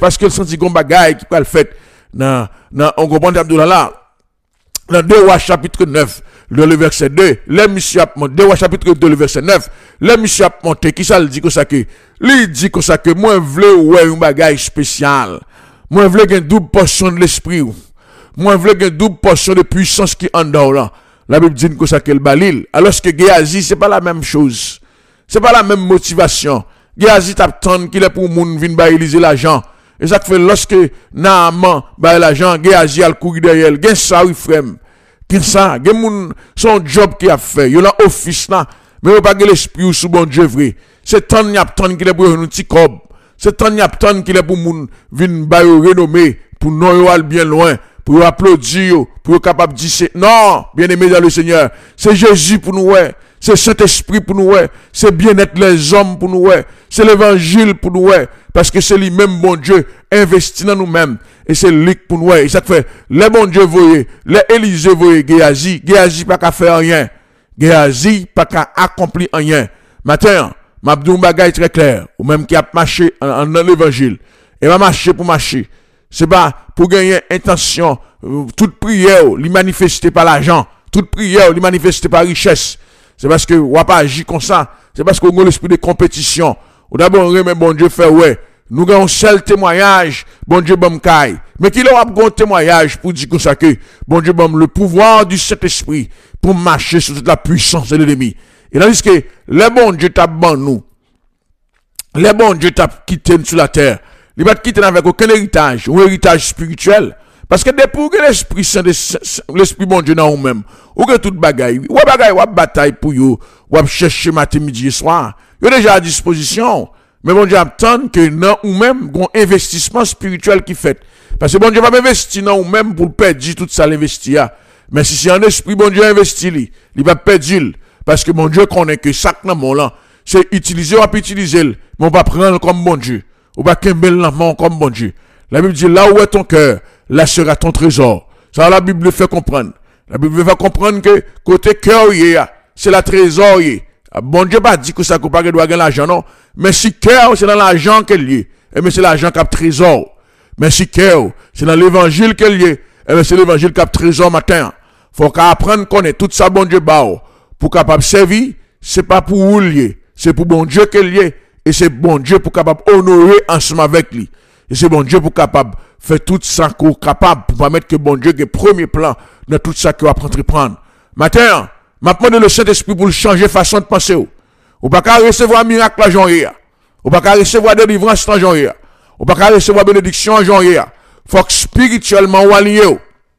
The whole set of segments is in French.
parce que le senti gon bagaille qui peut le fait dans on comprend là. Dans 2 Rois chapitre 9, le verset 2, le monsieur a monté, 2 Rois chapitre 2, le verset 9, le monsieur a monté, qui ça le dit que ça que, lui dit que ça que, moi vle ouais un bagage spécial, moi vle une double portion de l'esprit, moi vle une double portion de puissance qui en dedans là. La Bible dit que ça que le balil, alors que Géasi, c'est pas la même chose, c'est pas la même motivation. Géasi t'attend qu'il est pour moun vin ba Élysée l'argent. Et ça fait lorsque Naaman ba l'argent, Géasi a le courir derrière, gen ça oui frère. Gen ça, gen moun son job qui a fait, yo la office là, mais yo pas gen l'esprit sous bon Dieu vrai. C'est tant y a tant qu'il est pour un petit cob. C'est tant y a tant qu'il est pour moun vin ba yo renommé pour non yo al bien loin. Pour applaudir, pour capable de dire non, bien-aimé dans le Seigneur, c'est Jésus pour nous, ouais. C'est Saint-Esprit pour nous, ouais. C'est bien-être les hommes pour nous, ouais. C'est l'évangile pour nous, ouais. Parce que c'est lui-même, bon Dieu, investi dans nous-mêmes. Et c'est lui pour nous, ouais. Et ça fait, les bon Dieu voyez, les Élysée voyez, Géasi pas qu'à faire rien. Géasi pas qu'à accomplir rien. Matin, m'abdou bagay très clair, ou même qui a marché dans l'évangile. Et va marcher pour marcher. C'est pas pour gagner intention, toute prière, li manifester par l'argent, toute prière, li manifester par richesse. C'est parce que ou pas agir comme ça, c'est parce qu'on a l'esprit de compétition. Ou d'abord remet bon Dieu fait ouais, nous avons un seul témoignage, bon Dieu bam kai. Mais qu'il aura un témoignage pour dire comme ça que bon Dieu bam le pouvoir du Saint-Esprit pour marcher sur toute la puissance de l'ennemi. Et là dit que les bon Dieu t'a ban nous. Les bon Dieu t'a quitté sur la terre. Il va te quitter avec aucun héritage, ou héritage spirituel. Parce que depuis que l'Esprit Saint, l'Esprit bon Dieu dans vous-même, ou que toute bagaille, ou bagaille, ou bataille pour vous, ou chercher matin, midi et soir, vous déjà à disposition. Mais bon Dieu attend que dans vous-même, un investissement spirituel qui fait. Parce que bon Dieu va investir dans vous-même pour perdre tout ça l'investir. Mais si c'est un esprit, bon Dieu investit, il va perdre. Parce que bon Dieu connaît que ça, là, c'est utiliser ou pas utiliser, mais on va prendre comme bon Dieu. Ou pas qu'un bel enfant comme bon Dieu. La Bible dit, là où est ton cœur, là sera ton trésor. Ça, la Bible fait comprendre. La Bible fait comprendre que, côté cœur, c'est la trésor, bon Dieu pas dit que ça, qu'on pas doit gagner l'argent, non. Mais si cœur, c'est dans l'argent qu'elle y est. Et mais c'est l'argent qui a trésor. Mais si cœur, c'est dans l'évangile qu'elle y est. Et mais c'est l'évangile qui a trésor matin. Faut qu'à apprendre qu'on est tout ça, bon Dieu, pour capable servir, c'est pas pour où lier. C'est pour bon Dieu qu'elle y est. Et c'est bon Dieu pour capable honorer ensemble avec lui. Et c'est bon Dieu pour capable faire tout ça qu'on capable pour permettre que bon Dieu ait premier plan dans tout ça qu'on va entreprendre. Matin, m'a demandé le Saint-Esprit pour changer façon de penser. Ou pas qu'à recevoir miracle à janvier. Ou pas qu'à recevoir délivrance en janvier. Ou pas qu'à recevoir bénédiction en janvier. Faut que spirituellement ou aligné.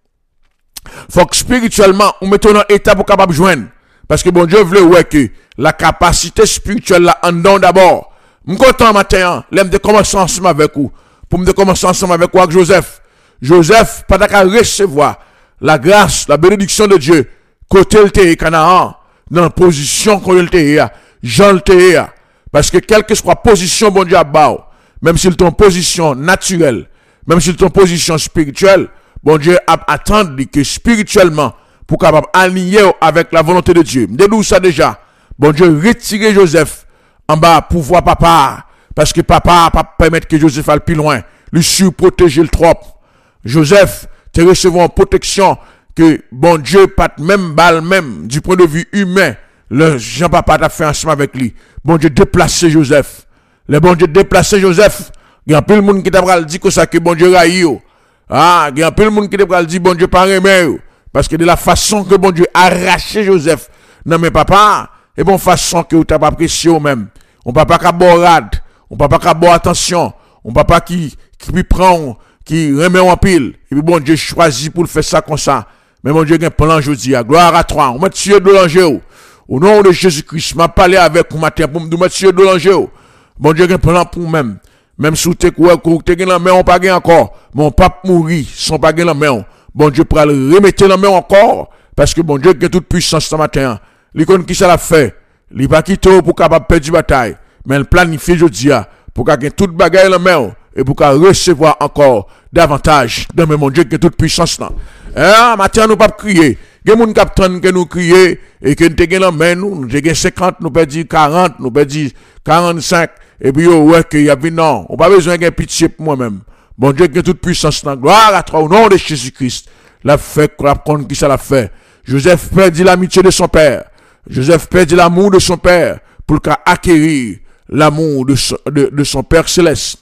Faut que spirituellement on mette dans état pour capable joindre. Parce que bon Dieu veut ouais que la capacité spirituelle là en dedans d'abord. Je suis content matin, l'aime de commencer ensemble avec vous. Pour me commencer ensemble avec vous, avec Joseph. Joseph, pas qu'à recevoir la grâce, la bénédiction de Dieu, côté le terre Canaan, dans la position qu'on le terre, Jean le terre. Parce que quelle que soit la position, bon Dieu a bas, même si ton position naturelle, même si ton position spirituelle, bon Dieu a attendu que spirituellement, pour capable aligner avec la volonté de Dieu. M'dou ça déjà. Bon Dieu retire Joseph en bas pour voir papa. Parce que papa pas permettre que Joseph aille plus loin. Lui surprotéger le trop. Joseph, tu recevoir une protection que bon Dieu pas même balle même du point de vue humain. Le Jean-Papa t'a fait ensemble avec lui. Bon Dieu déplacer Joseph. Le bon Dieu déplacer Joseph. Il y a plein de monde qui t'a dit que ça que bon Dieu raille. Ah, il y a plein de monde qui t'a dit bon Dieu pas aimer. Parce que de la façon que bon Dieu a arraché Joseph. Non mais papa, et bon façon que vous t'as pas apprécié même. On papa qui borade, on papa qui bon attention, on papa qui prend, qui remet en pile. Et puis bon Dieu choisit pour le faire ça comme ça. Mais mon Dieu a un plan aujourd'hui. Gloire à toi. On met Monsieur de l'Angers. Au nom de Jésus-Christ, m'a parlé avec vous matin pour me dire Monsieur de l'Angers. Mon Dieu a un plan pour même. Même si vous avez la main, on pas encore. Mon pape mourit, son pas la main. Bon Dieu pourra le remettre la main encore. Parce que bon Dieu a toute puissance ce matin. L'icône qui ça l'a fait. Il pas quitté pour capable perdre la bataille. Mais il planifie aujourd'hui pour qu'il ait toute bagaille la main. Et pour qu'il recevoir encore davantage. Dans mon Dieu qui a toute puissance là. Matin nous pas crier. Il y a des gens qui nous crient et qui nous la main, nous avons 50, nous perdons 40, nous perdons 45. Et puis, ouais, qu'il y a non, on n'a pas besoin d'un pitié pour moi-même. Bon Dieu qui a toute puissance dans gloire à toi au nom de Jésus-Christ. La fait, qu'on qui ça l'a fait. Joseph perdit l'amitié de son père. Joseph perdit l'amour de son père pour acquérir l'amour de son père céleste.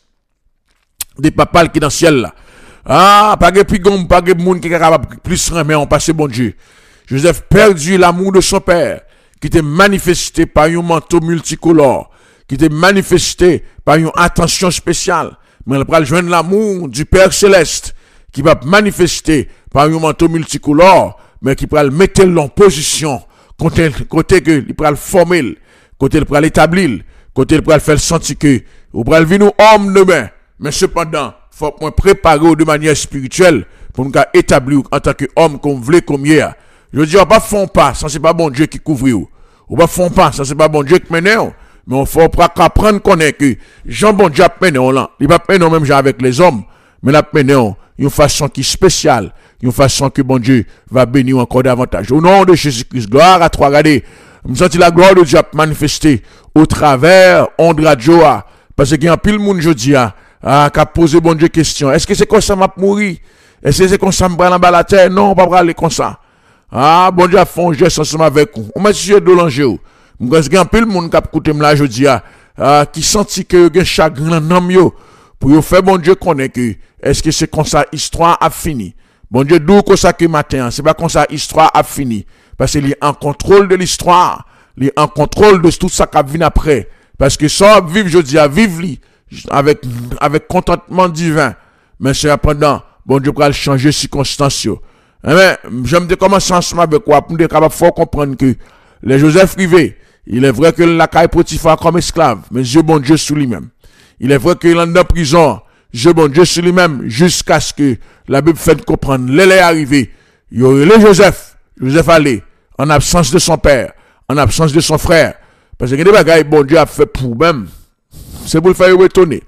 Des papas qui dans le ciel là. Ah, pas de pigom, pas de monde qui est capable plus remettre en passé bon Dieu. Joseph perdit l'amour de son père, qui était manifesté par un manteau multicolore, qui était manifesté par une attention spéciale. Mais il va joindre l'amour du Père Céleste, qui va manifester par un manteau multicolore, mais qui va le mettre en position, côté que il va le former, côté il va l'établir, côté il va le faire sentir que, il va le venir homme demain. Mais cependant, faut qu'on prépare de manière spirituelle pour nous établir en tant qu'homme qu'on voulait comme hier. Je dis, on va pas fond pas, ça c'est pas bon Dieu qui couvre ou. On va fond pas, ça c'est pas bon Dieu qui mène. Mais on faut apprendre qu'on est que Jean bon Dieu a mené là. Il va mener même genre avec les hommes, mais la mené une façon qui est spéciale, une façon que bon Dieu va bénir encore davantage. Au nom de Jésus-Christ, gloire à toi, regardez. Je sens la gloire de Dieu a manifesté au travers Onde Radio, parce qu'il y a un pile monde jeudi qui a posé bon Dieu question. Est-ce que c'est comme ça m'a mourir? Est-ce que c'est comme ça me prendre en bas la terre? Non, on va pas aller comme ça. Ah, bon Dieu a fait un geste ensemble avec vous. On m'a dit, de l'enjeu. M'gaz gen pile moun k'ap koute m'la jodi qui senti que gen chagrin nan yo pour yo faire bon Dieu connaît que est-ce que c'est comme ça histoire a fini. Bon Dieu d'où comme ça que matin, c'est pas comme ça histoire a fini parce qu'il est en contrôle de l'histoire, il est en contrôle de tout ça qui vient après parce que ça vivre jodi vivre li avec contentement divin. Mais c'est pendant bon Dieu va changer circonstances yo. Mais j'aime de commencer ensemble avec quoi pour capable fort comprendre que les Joseph Rivet, il est vrai que la caille Potiphar comme esclave, mais Dieu bon Dieu sur lui-même. Il est vrai qu'il est en prison, Dieu bon Dieu sur lui-même, jusqu'à ce que la Bible fait comprendre, l'elle est arrivé. Il y aurait le Joseph allait, en absence de son père, en absence de son frère. Parce que des bagailles, bon Dieu a fait pour même. C'est pour le faire retourner.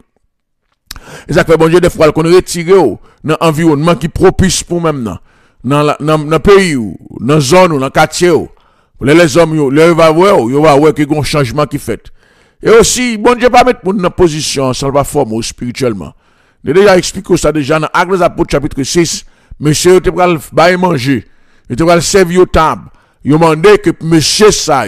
Et ça fait bon Dieu des fois qu'on retire dans l'environnement qui propice pour même dans le pays ou, dans la zone ou, dans le quartier ou. Les hommes, ils vont voir qu'il y a un changement qui fait. Et aussi, bon Dieu va mettre pour une position, ça va former spirituellement. J'ai déjà expliqué ça déjà dans Actes des Apôtres chapitre 6. Monsieur, il va le manger. Il va le servir au table. Il m'a demandé que monsieur ça,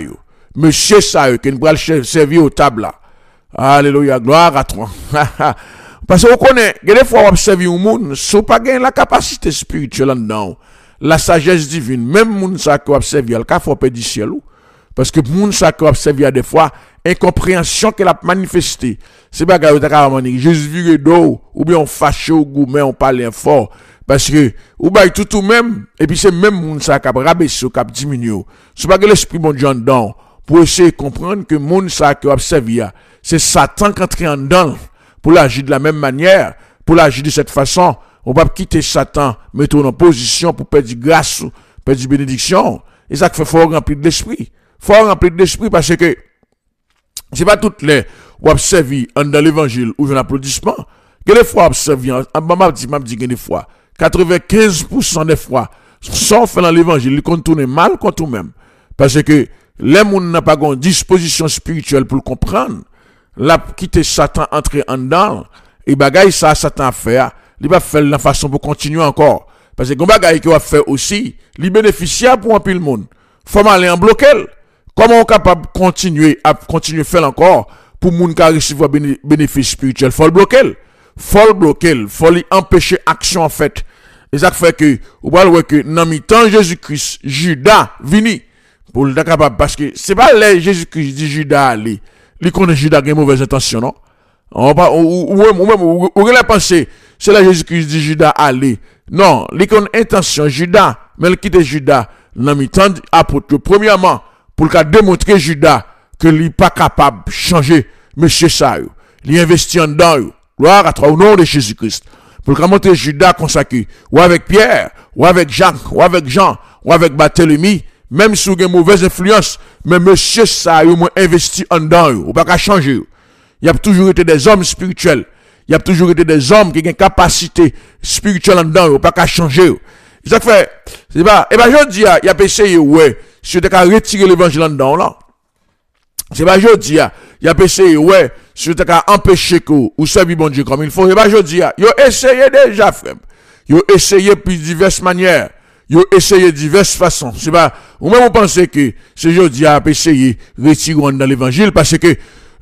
qu'il va le servir au table là. Alléluia, gloire à toi. Parce qu'on connaît, il y a des fois on observe au monde, si on pas gagner la capacité spirituelle là-dedans. La sagesse divine, même moun sa qui observe, il faut perdre du ciel. Parce que moun sa qui observe des fois, incompréhension qu'elle a manifestée. C'est pas que carrément Jésus viré d'eau, ou bien on fâché au gourmet, on parle fort. Parce que, ou bien tout même, et puis c'est même moun sa qui a rabaissé, qui a diminué. C'est pas que l'esprit bon Dieu dedans, pour essayer de comprendre que moun sa qui observe, c'est Satan qui entre en dedans, pour l'agir de la même manière, pour l'agir de cette façon. On va quitter Satan, mettre en position pour perdre grâce, perdre bénédiction. Et ça fait fort rempli de l'esprit. Fort rempli de l'esprit parce que c'est pas toutes les ou observer dans l'évangile ou un applaudissement. Que des fois observer, m'a dit des fois, 95% des fois, sans faire dans l'évangile, ils contournent mal contre eux-mêmes. Parce que les gens n'ont pas une disposition spirituelle pour le comprendre. Là, quitter Satan, entrer en dedans, et bagaille ça, Satan fait. Il va faire la façon pour continuer encore. Parce que, comme bagaille qu'il va faire aussi, il bénéficiaire pour un peu le monde. Faut aller en bloquer. Comment on est capable de continuer à faire encore pour le monde qui a reçu un bénéfice spirituel? Faut le bloquer. Faut lui empêcher action en fait. Et ça fait que, vous voyez que, dans le temps Jésus-Christ, Judas, vini, pour le capable, parce que c'est pas les Jésus-Christ dit Judas aller. Il connaît Judas qui a une mauvaise intention, non? Ou même, pensée, c'est là Jésus-Christ dit Judas aller. Non, il a une intention, Judas, mais il quitte Judas, dans le temps apôtre, premièrement, pour le démontrer Judas que il n'est pas capable de changer monsieur ça. Il investit en dedans. Gloire à toi au nom de Jésus-Christ. Pour le montrer Judas consacré, ou avec Pierre, ou avec Jacques, ou avec Jean, ou avec Barthélemy, même si vous avez une mauvaise influence, mais monsieur ça, il a investi en dedans. Ou pas changer. Il y a toujours été des hommes spirituels. Il y a toujours été des hommes qui ont une capacité spirituelle en dedans. Ou pas changer. Ça fait, c'est pas, et ben je dis, il y a essayé, ouais, si tu as retiré l'évangile en dedans, là. C'est pas je dis, il y a essayé, ouais, si tu as empêché que ou servir bon Dieu comme il faut, et ben je dis, yo essayé déjà, frère. Yo essayé puis diverses manières. Yo essayé diverses façons. C'est pas, ou même vous pensez que c'est jeudi à essayer retirer dans l'évangile parce que,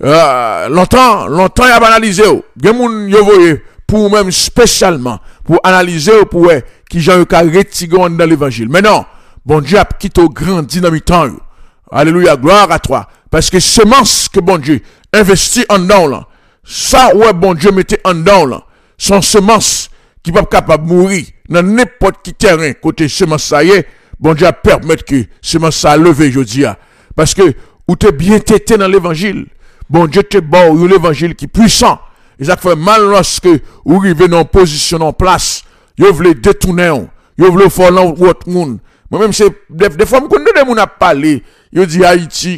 longtemps, il a analysé, gen moun yo voye, pour même spécialement, pour analyser, pour qui j'en eu qu'à retirer dans l'évangile. Mais non, bon Dieu a quitté au grand dynamitant. Alléluia, gloire à toi. Parce que semence que bon Dieu investit en dedans là, ça ouais bon Dieu mettait en dedans là, son semence qui pas capable de mourir dans n'importe qui terrain côté semence ça y est, bon Dieu a permettre que semence ça lever aujourd'hui. Parce que ou t'es bien tété dans l'évangile, bon Dieu te bon l'évangile qui est puissant. Et ça fait mal lorsque vous arrivez dans position en place, vous voulez détourner, vous voulez faire l'autre monde. Moi-même, c'est des fois, quand des gens parlé, ils disent Haïti,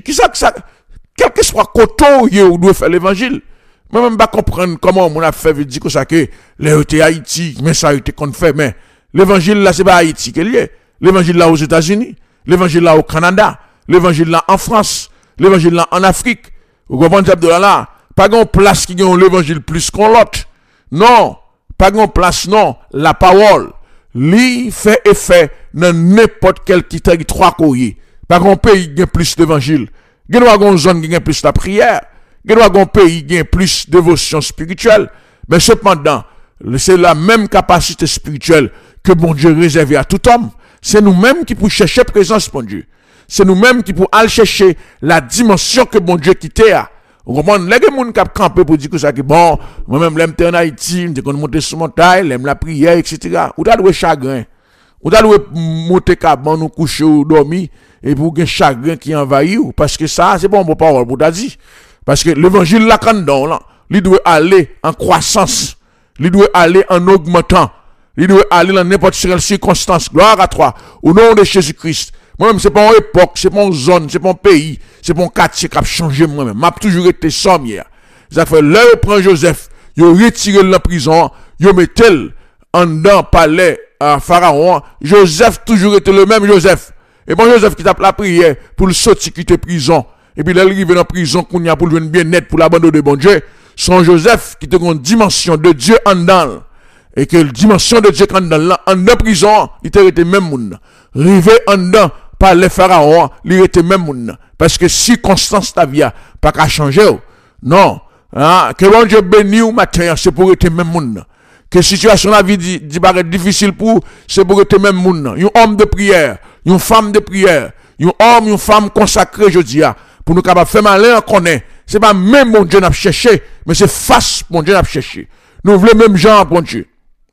quel que soit côté où doit faire l'évangile. Moi-même, pas comprendre comment on a fait, dire que ça que les Haïti, mais ça a été qu'on fait, mais l'évangile là, c'est pas Haïti qui est lié. L'évangile là aux États-Unis, l'évangile là au Canada, l'évangile là en France, l'évangile là en Afrique. Vous comprenez de là? Pas de place qui gagne l'évangile plus qu'on l'autre. Non, pas de place, non. La parole, lui fait effet dans n'importe quel territoire courrier. Pas de pays qui gagne plus d'évangile. Il y a une zone qui gagne plus la prière. Il y a un pays qui gagne plus de dévotion spirituelle. Mais cependant, c'est la même capacité spirituelle que bon Dieu réserve à tout homme. C'est nous-mêmes qui pouvons chercher présence, bon Dieu. C'est nous-mêmes qui pouvons aller chercher la dimension que bon Dieu quitté à. Vous comprenez? Les gens qui campé pour dire que ça que bon, moi-même, l'aime en Haïti, je monter sur montagne, l'aime la prière, etc. Ou t'as doué chagrin. Ou t'as doué monter caban, nous coucher ou dormir, et pour un chagrin qui envahit, parce que ça, c'est bon parole pour t'as dit. Parce que l'évangile là, quand on là, il doit aller en croissance. Il doit aller en augmentant. Il doit aller dans n'importe quelle circonstance. Gloire à toi. Au nom de Jésus-Christ. Moi-même, c'est pas une époque, c'est pas une zone, c'est pas un pays, c'est pas un quartier qui a changé moi-même. M'a toujours été somme hier. Ça fait, là, on prend Joseph, il retiré de la prison, il mettait en dedans palais à Pharaon. Joseph toujours été le même Joseph. Et bon, Joseph qui tape la prière pour le sortir quitter prison. Et puis là, il arrive dans la prison qu'on y a pour le bien-être, pour l'abandon de bon Dieu. Son Joseph qui te une dimension de Dieu en dedans. Et que la dimension de Dieu en dedans, là, en dedans prison, il était le même monde. Rivé en dedans, par les pharaons, il était même monde. Parce que si Constance ta vie, pas qu'à changer. Non. Hein? Que bon Dieu bénisse au matin, c'est pour être même monde. Que situation la vie dit difficile pour, c'est pour être même monde. Un homme de prière, une femme de prière, un homme, une femme consacrée, je dis, pour nous capables faire malin, on connaît. C'est pas même mon Dieu n'a cherché, mais c'est face mon Dieu n'a cherché. Nous voulons même genre, mon Dieu.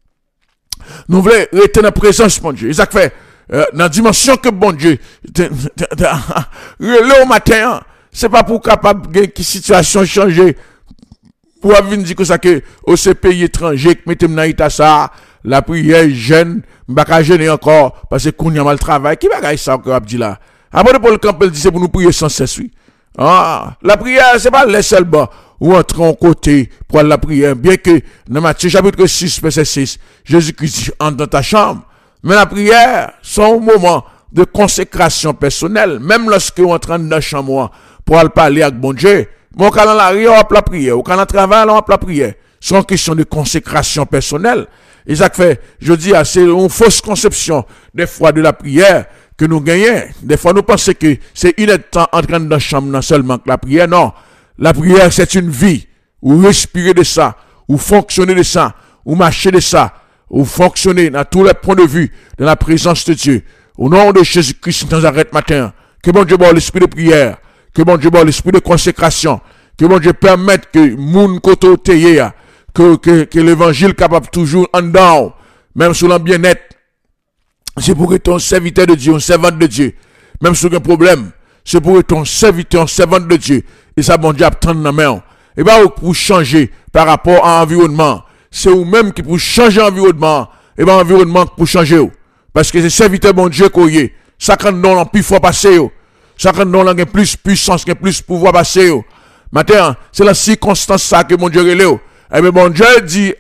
Nous voulons rester dans la présence, mon Dieu. Et ça fait, dans la dimension que bon Dieu, le matin, c'est pas pour capable de qui situation changer, pour venir dire que ça que, au ces pays étrangers, que mettez dans l'état ça, la prière jeune, m'baka gêner encore, parce que qu'on y a mal travail, qui va ça encore, dit là? Après, Paul Campbell dit c'est pour nous prier sans cesse, oui. Ah, la prière, c'est pas les seuls bas, ou entrer en côté pour la prière, bien que, dans Matthieu chapitre 6, verset 6, Jésus-Christ dit, entre dans ta chambre. Mais la prière, c'est un moment de consécration personnelle, même lorsque on entre dans la chambre pour aller parler avec bon Dieu. Mon quand on arrive, on va la prière. Ou quand on travaille, on va la prière. C'est une question de consécration personnelle. Et ça fait, je dis, c'est une fausse conception, des fois, de la prière que nous gagnons. Des fois, nous pensons que c'est inutile entrer dans la chambre seulement que la prière. Non. La prière, c'est une vie. Ou respirer de ça. Ou fonctionner de ça. Ou marcher de ça. Ou fonctionner dans tous les points de vue de la présence de Dieu. Au nom de Jésus-Christ, nous arrête matin. Que bon Dieu ait l'esprit de prière. Que bon Dieu ait l'esprit de consécration. Que bon Dieu permette que moun koto teye, que l'évangile capable toujours en dedans, même sur l'ambiance. C'est pour être un serviteur de Dieu, un servante de Dieu. Même sur un problème, c'est pour être un serviteur, un servante de Dieu. Et ça, bon Dieu, attend dans la main. Et bien, pour changer par rapport à l'environnement, c'est vous-même qui pour changer l'environnement. Et bien, l'environnement pour changer. Parce que c'est serviteur, bon Dieu, qu'on y est. Ça, quand on a plus fort passer. Ça, quand on a plus puissance, plus pouvoir passer. Maintenant, c'est la circonstance ça que mon Dieu relève. Eh bien, bon Dieu dit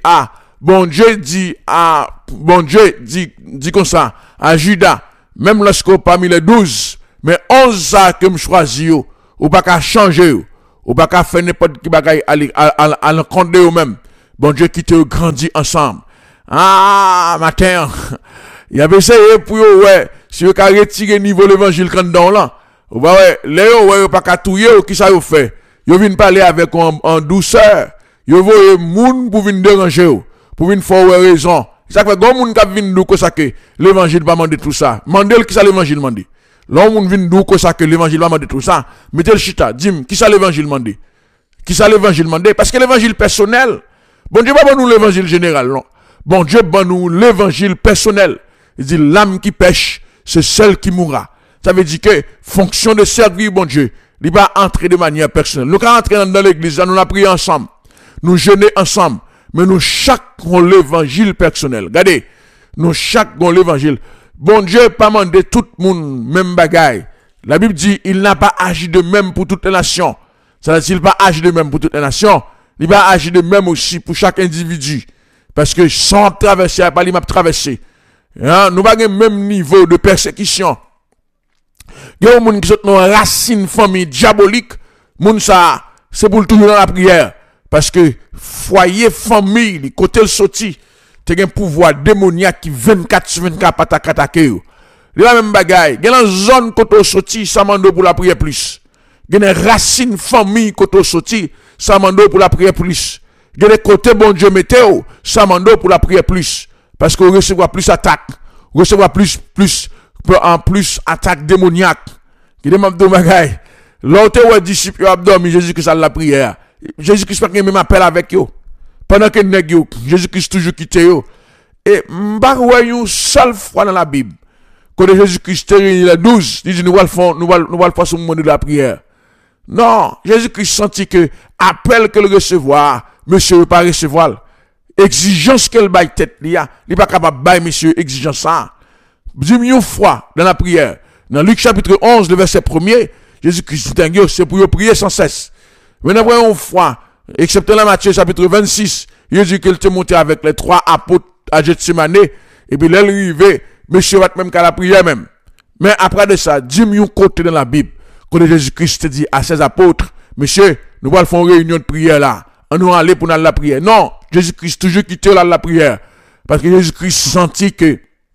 comme ça, à Judas, même lorsque parmi les 12, mais 11 ça que me choisi, ou pas qu'à changer, Ou pas qu'à faire n'importe qui bagaille à l'encontre de eux-mêmes. Bon Dieu qui te grandit ensemble. Ah, matin, il avait essayé pour eux, ouais, si vous avez retiré niveau l'évangile quand dans là. Ou bah ouais, Léo, ouais, pas qu'à touiller, ou qui ça vous fait? Vous venez parler avec en douceur. Vous voyez moun pour venir déranger, pour venir faire raison. Ça fait grand moun qui vient nous que ça que l'évangile va demander tout ça. Mandel qui ça l'évangile demande. L'homme vient nous que ça que l'évangile va demander tout ça. Mettez le chita, dis-moi, qui ça l'évangile demande? Qui ça l'évangile demande? Parce que l'évangile personnel, bon Dieu pas nous l'évangile général, non. Bon Dieu ba nous l'évangile personnel. Il dit l'âme qui pêche, c'est celle qui mourra. Ça veut dire que fonction de servir bon Dieu, il va entrer de manière personnelle. Nous quand entrer dans l'église, nous la prier ensemble. Nous jeûner ensemble, mais nous chaque ont l'évangile personnel. Regardez, nous chaque ont l'évangile. Bon Dieu pas mandé tout le monde même bagaille. La Bible dit il n'a pas agi de même pour toutes les nations. Ça veut dire qu'il pas agi de même pour toutes les nations. Il va agir de même aussi pour chaque individu. Parce que sans traverser, pas lui m'a traversé. Hein? Nous pas le même niveau de persécution. Il y a des gens qui sont dans une racine famille diabolique. Moun ça, c'est pour toujours dans la prière. Parce que foyer, famille, côté le sorti, tu as un pouvoir démoniaque qui 24/24 pas attaquer. Il y a même bagaille. Il y a une zone côté le sorti, ça mande pour la prière plus. Il y a une racine famille côté le sorti, ça mande pour la prière plus. Il y a des côtés bon Dieu météo, ça mande pour la prière plus. Parce qu'on recevra plus attaque, on recevra plus attaque démoniaque. Il y a des bagaille. L'autre ouais disciple a dormi Jésus-Christ à la prière. Jésus-Christ pas même appel avec eux. Pendant que nèg yo, Jésus-Christ toujours quitté yo. Et m'pa ouais une seule fois dans la Bible. Quand Jésus-Christ réunit les 12, il dit nous allons faire ce moment de la prière. Non, Jésus-Christ sentit que appel qu'elle recevoir, monsieur ne pas recevoir. Exigence qu'elle baille tête il n'est pas capable de bailler monsieur exigence ça. Dis-moi une fois dans la prière. Dans Luc chapitre 11, le verset 1er, Jésus-Christ dit c'est pour prier sans cesse. Maintenant, une fois, excepté dans Matthieu chapitre 26, il dit qu'il était monté avec les 3 apôtres à Gethsemane, et puis là, il arrivé, monsieur va même qu'à la prière même. Mais après de ça, dis-moi un côté dans la Bible, quand Jésus-Christ dit à ses apôtres, monsieur, nous allons faire une réunion de prière là. On nous aller pour la prière. Non, Jésus-Christ toujours quitté la prière. Parce que Jésus-Christ sentit que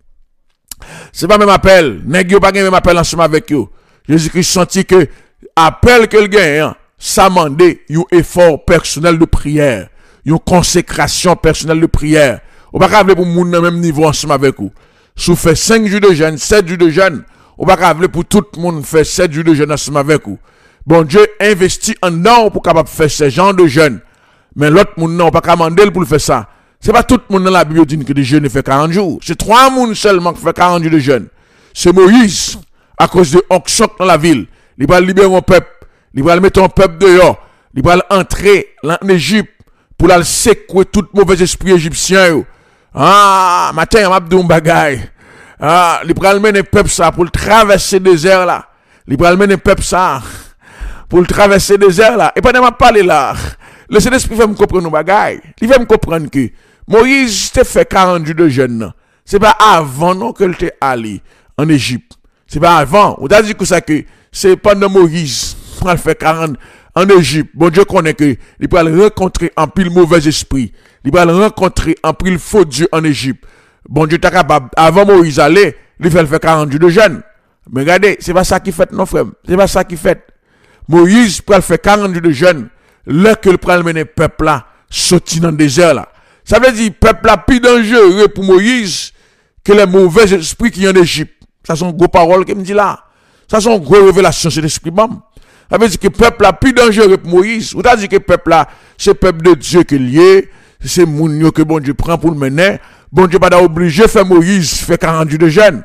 c'est pas même appel. Nèg yo pas même appel ensemble avec eux. Jésus-Christ sentit que appel que le gagne, ça mandé un effort personnel de prière, une consécration personnelle de prière. On pas capable pour moun dans même niveau ensemble avec vous. Si vous faites 5 jours de jeûne, 7 jours de jeûne, on pas capable pour tout le monde faire 7 jours de jeûne ensemble avec vous. Bon Dieu investit en dedans pour capable faire ce genre de jeûne. Mais l'autre monde non, pas commander pour le faire ça. C'est pas tout le monde dans la Bible dit que le jeûne fait 40 jours. C'est 3 personnes seulement qui fait 40 jours de jeûne. C'est Moïse, à cause de onction dans la ville. Il va libérer mon peuple. Il va mettre un peuple dehors. Il va entrer en Égypte pour la secouer tout mauvais esprit égyptien. Ah, matin, il m'a dit un bagaille. Ah, il va mener le peuple ça pour traverser le désert là. Il va mener le peuple ça pour traverser le désert là. Et pendant que je parle là, le Saint-Esprit va me comprendre nos bagailles. Il va me comprendre que Moïse t'a fait 40 jours de jeûne. C'est pas avant non que t'es allé en Égypte. C'est pas avant. On t'a dit que ça que c'est pendant Moïse qu'il fait 40 en Égypte. Bon Dieu connaît que il va rencontrer un pile mauvais esprit. Il va rencontrer un pile faux Dieu en Égypte. Bon Dieu t'a capable avant Moïse aller, il fait 40 jours de jeûne. Mais regardez, c'est pas ça qui fait non frère. C'est pas ça qui fait. Moïse peut faire 40 jours de jeûne. Là que le prend mener peuple là sorti dans le désert là. Ça veut dire peuple là plus dangereux pour Moïse que les mauvais esprits qui sont en Égypte. Ça sont gros paroles qu'il me dit là. Ça sont gros révélations de l'esprit même. Ça veut dire que peuple là plus dangereux pour Moïse. Ou t'as dit que peuple là c'est peuple de Dieu qui est lié, c'est moun que bon Dieu prend pour le mener. Bon Dieu pas obligé de faire Moïse faire 40 jours de jeûne.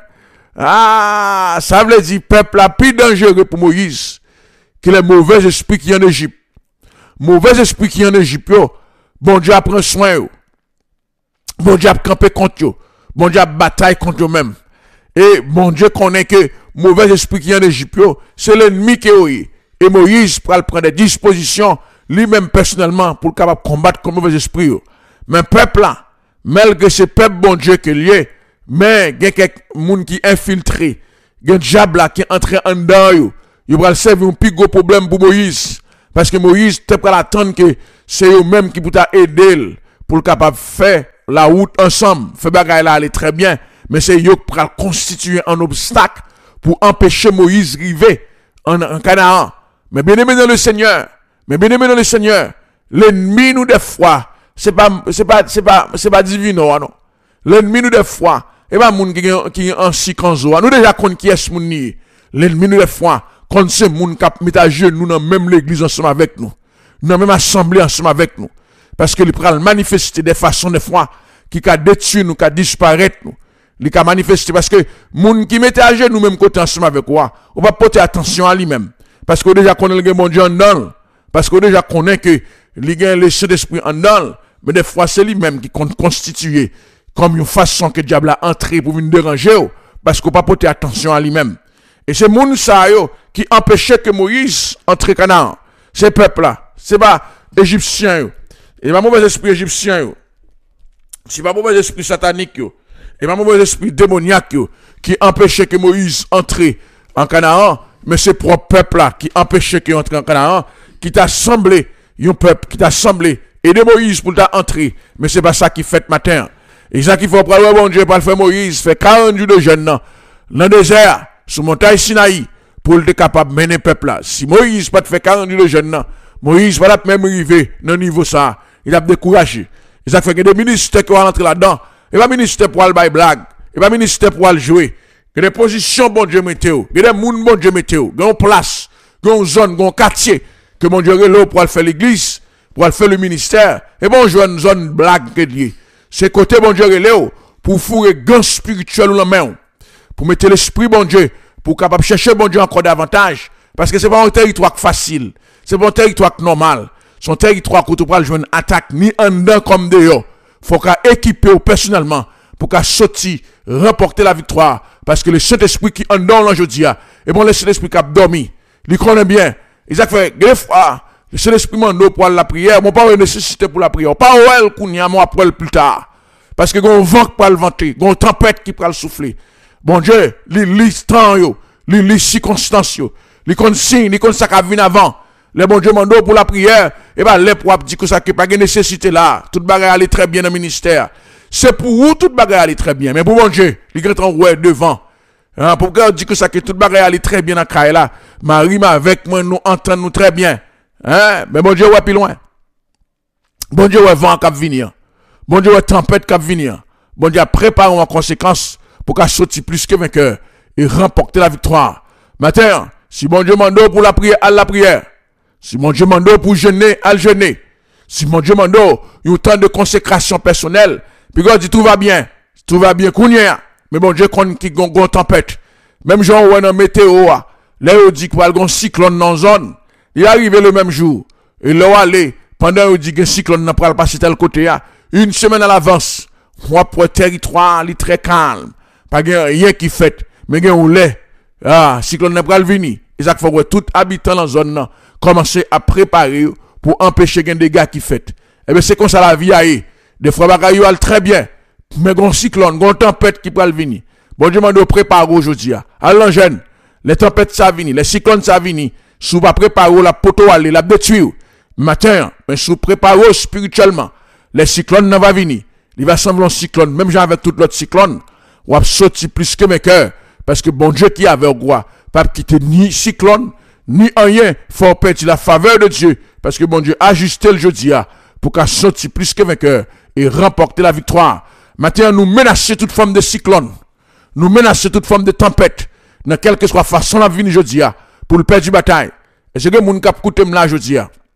Ah, ça veut dire peuple là plus dangereux pour Moïse que les mauvais esprits qui sont en Égypte. Mauvais esprit qui en Égypte, bon Dieu a pris soin, bon Dieu a campé contre eux, bon Dieu a bataille contre eux-mêmes. Et bon Dieu connaît que mauvais esprit qui en Égypte, c'est l'ennemi qui est. Et Moïse prend des dispositions lui-même personnellement pour capable combattre comme mauvais esprit. Mais peuple là, malgré ce peuple bon Dieu qui est lié, mais il y a quelques gens qui infiltré, il y a un diable là qui est entré en dedans, il va servir un plus gros problème pour Moïse. Parce que Moïse, t'es prêt à attendre que c'est eux-mêmes qui pour aider pour le capable faire la route ensemble. Fait bagaille là aller très bien. Mais c'est eux qui pour constituer un obstacle pour empêcher Moïse d'arriver en Canaan. Mais bien aimé dans le Seigneur, l'ennemi nous des fois, c'est pas divin, non. L'ennemi nous des fois, et pas moun qui est en sikanzo. Nous déjà connaissons qui est ce moun ni. L'ennemi nous des fois, quand c'est moun qui met à genoux dans même l'église ensemble avec nous. Dans même assemblée ensemble avec nous. Parce que il prend manifester des façons des fois qui a détruire nous, qui a disparaître nous. Il a manifester parce que moun qui met à genoux même côté ensemble avec quoi, on va porter attention à lui-même. Parce que déjà connaît le bon Dieu en dedans. Parce que déjà connaît que il a le Saint-Esprit en dedans. Mais des fois c'est lui-même qui constitue comme une façon que le diable a entré pour venir déranger. Parce qu'on pas porter attention à lui-même. Et c'est moun sa yo qui empêchait que Moïse entre Canaan. Ces peuples-là, c'est pas égyptiens yo. Et pas mauvais esprit égyptien yo. C'est pas mauvais esprit satanique yo. Et pas mauvais esprit démoniaque yo qui empêchait que Moïse entre en Canaan, mais c'est propre peuple-là qui empêchait qu'il entre en Canaan, qui t'a semblé un peuple qui t'a semblé aider Moïse pour t'entrer, mais c'est pas ça qui fait matin. Et ça qu'il faut prendre bon Dieu pour le faire Moïse fait 40 jours de jeûne dans le désert sur montagne Sinaï pour être capable de mener le peuple là. Si Moïse pas fait 40 jours de jeûne, Moïse va même arriver dans le niveau ça, il a découragé. Et ça fait que des ministères qui vont rentrer là-dedans, et pas ministère pour aller blague, et pas ministère pour aller jouer. Il y a des positions bon Dieu météo, il y a des moun bon Dieu météo, il y a une place, il y a une zone, il y a un quartier que mon Dieu est là pour aller faire l'église, pour aller faire le ministère. Et bon, je une zone blague que lié. C'est côté bon Dieu est là pour fourrer gants spirituel ou la main, pour mettre l'esprit bon Dieu, pour capable chercher bon Dieu encore davantage. Parce que c'est pas un territoire facile, c'est pas un territoire normal. Son territoire où tu peux jouer une attaque ni en dedans comme dehors. Faut qu'à équiper personnellement pour qu'à sortir, remporter la victoire. Parce que le Saint-Esprit qui en dedans aujourd'hui, et bon, le Saint-Esprit qui a dormi, il connaît bien. Il a fait, des fois, le Saint-Esprit m'a pour la prière, mon pas nécessité pour la prière. Pas elle qu'on y a moi après plus tard. Parce que gon vent qui peut le venter, gon tempête qui peut le souffler. Bon Dieu, li temps yo, li circonstances yo, li consigne, li kon ça qui vient avant. Le bon Dieu mando pour la prière, et ben les pour dire que ça qui pas de nécessité là, toute bagarre aller très bien dans le ministère. C'est pour vous toute bagarre aller très bien, mais pour bon Dieu, il grand en ouais devant. Hein, pour que dire que ça que toute bagarre aller très bien dans caille là, Marie avec moi nous entendons très bien. Hein, mais bon Dieu ouais plus loin. Bon Dieu ouais vent qui venir. Bon Dieu ouais tempête qui venir. Bon Dieu prépare en conséquence pour qu'à sortir plus que vainqueur et remporter la victoire. Matin, si bon Dieu mando pour la prière, à la prière. Si mon Dieu mando pour jeûner, à jeûner. Si mon Dieu mando, il y a autant de consécration personnelle. Puis God dit tout va bien kounya. Mais bon Dieu qu'on qui gon tempête. Même genre ouais dans météo là, il dit qu'il y a un cyclone dans zone. Il arrive le même jour. Et là aller pendant il dit que cyclone n'a pas passer tel côté là, une semaine à l'avance. Moi pour territoire, il très calme. Pas rien qui fait, mais gen ou lait. Ah, cyclone n'a pas venir. Et ça faut que tout habitant dans zone là commencer à préparer pour empêcher des dégâts qui fait. Et bien c'est comme ça la vie aille. Des fois bagaille yo très bien. Mais gon cyclone, gon tempête qui peut venir. Bon Dieu m'a préparer aujourd'hui. Alors jeune, les tempêtes ça venir, les cyclones ça venir. Sous pas préparer la poto aller, la détruire. Matin, mais sous préparer spirituellement. Les cyclones ne va venir. Il va sembler un cyclone, même genre avec tout l'autre cyclone, ou a sorti plus que mes cœurs. Parce que bon Dieu qui avait quoi, pas quitter ni cyclone, ni rien, faut perdre la faveur de Dieu. Parce que bon Dieu a ajusté le jeudi pour qu'à sortir plus que vainqueur et remporter la victoire. Maintenant, nous menacer toute forme de cyclone. Nous menacer toute forme de tempête. Dans quelle que soit façon la vie jeudi pour le perdre du bataille. Et c'est que mon cap coûte là jeudi.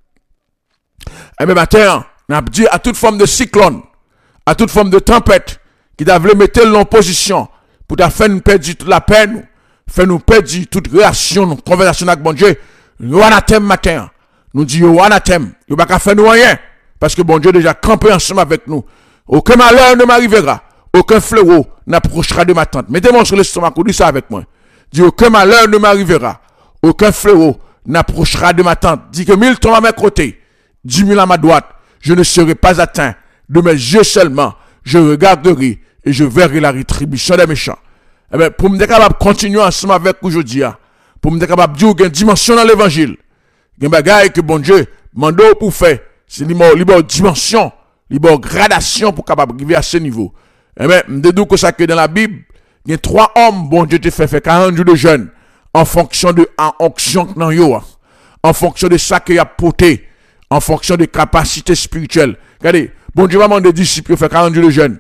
Et bien maintenant, nous avons dit à toute forme de cyclone, à toute forme de tempête, qui t'a voulu mettre en position pour ta faire nous perdre toute la peine, faire nous perdre toute relation, conversation avec bon Dieu. Nous anathème matin. Nous disons anathème. Nous ne pouvons pas faire nous rien. Parce que bon Dieu déjà campé ensemble avec nous. Aucun malheur ne m'arrivera. Aucun fléau n'approchera de ma tente. Mettez-moi sur l'estomac, dis ça avec moi. Dis aucun malheur ne m'arrivera. Aucun fléau n'approchera de ma tente. Dis que 1000 tombent à mes côtés, 10 000 à ma droite. Je ne serai pas atteint. De mes yeux seulement, je regarderai et je verrai la rétribution des méchants. Eh bien, pour me être capable de continuer ensemble avec aujourd'hui, pour me être capable de dire qu'il y a une dimension dans l'évangile, Gen bagay que bon Dieu mando pour faire, c'est libre dimension, libre gradation pour capable arriver à ce niveau. Eh ben, m'dedou que ça que dans la Bible, il y a 3 hommes bon Dieu te fait 40 jours de jeûne en fonction de onction nan yo, en fonction de ça qu'il a porté, en fonction de capacités spirituelles. Regardez, bon Dieu va demander disciples faire 40 jours de jeûne.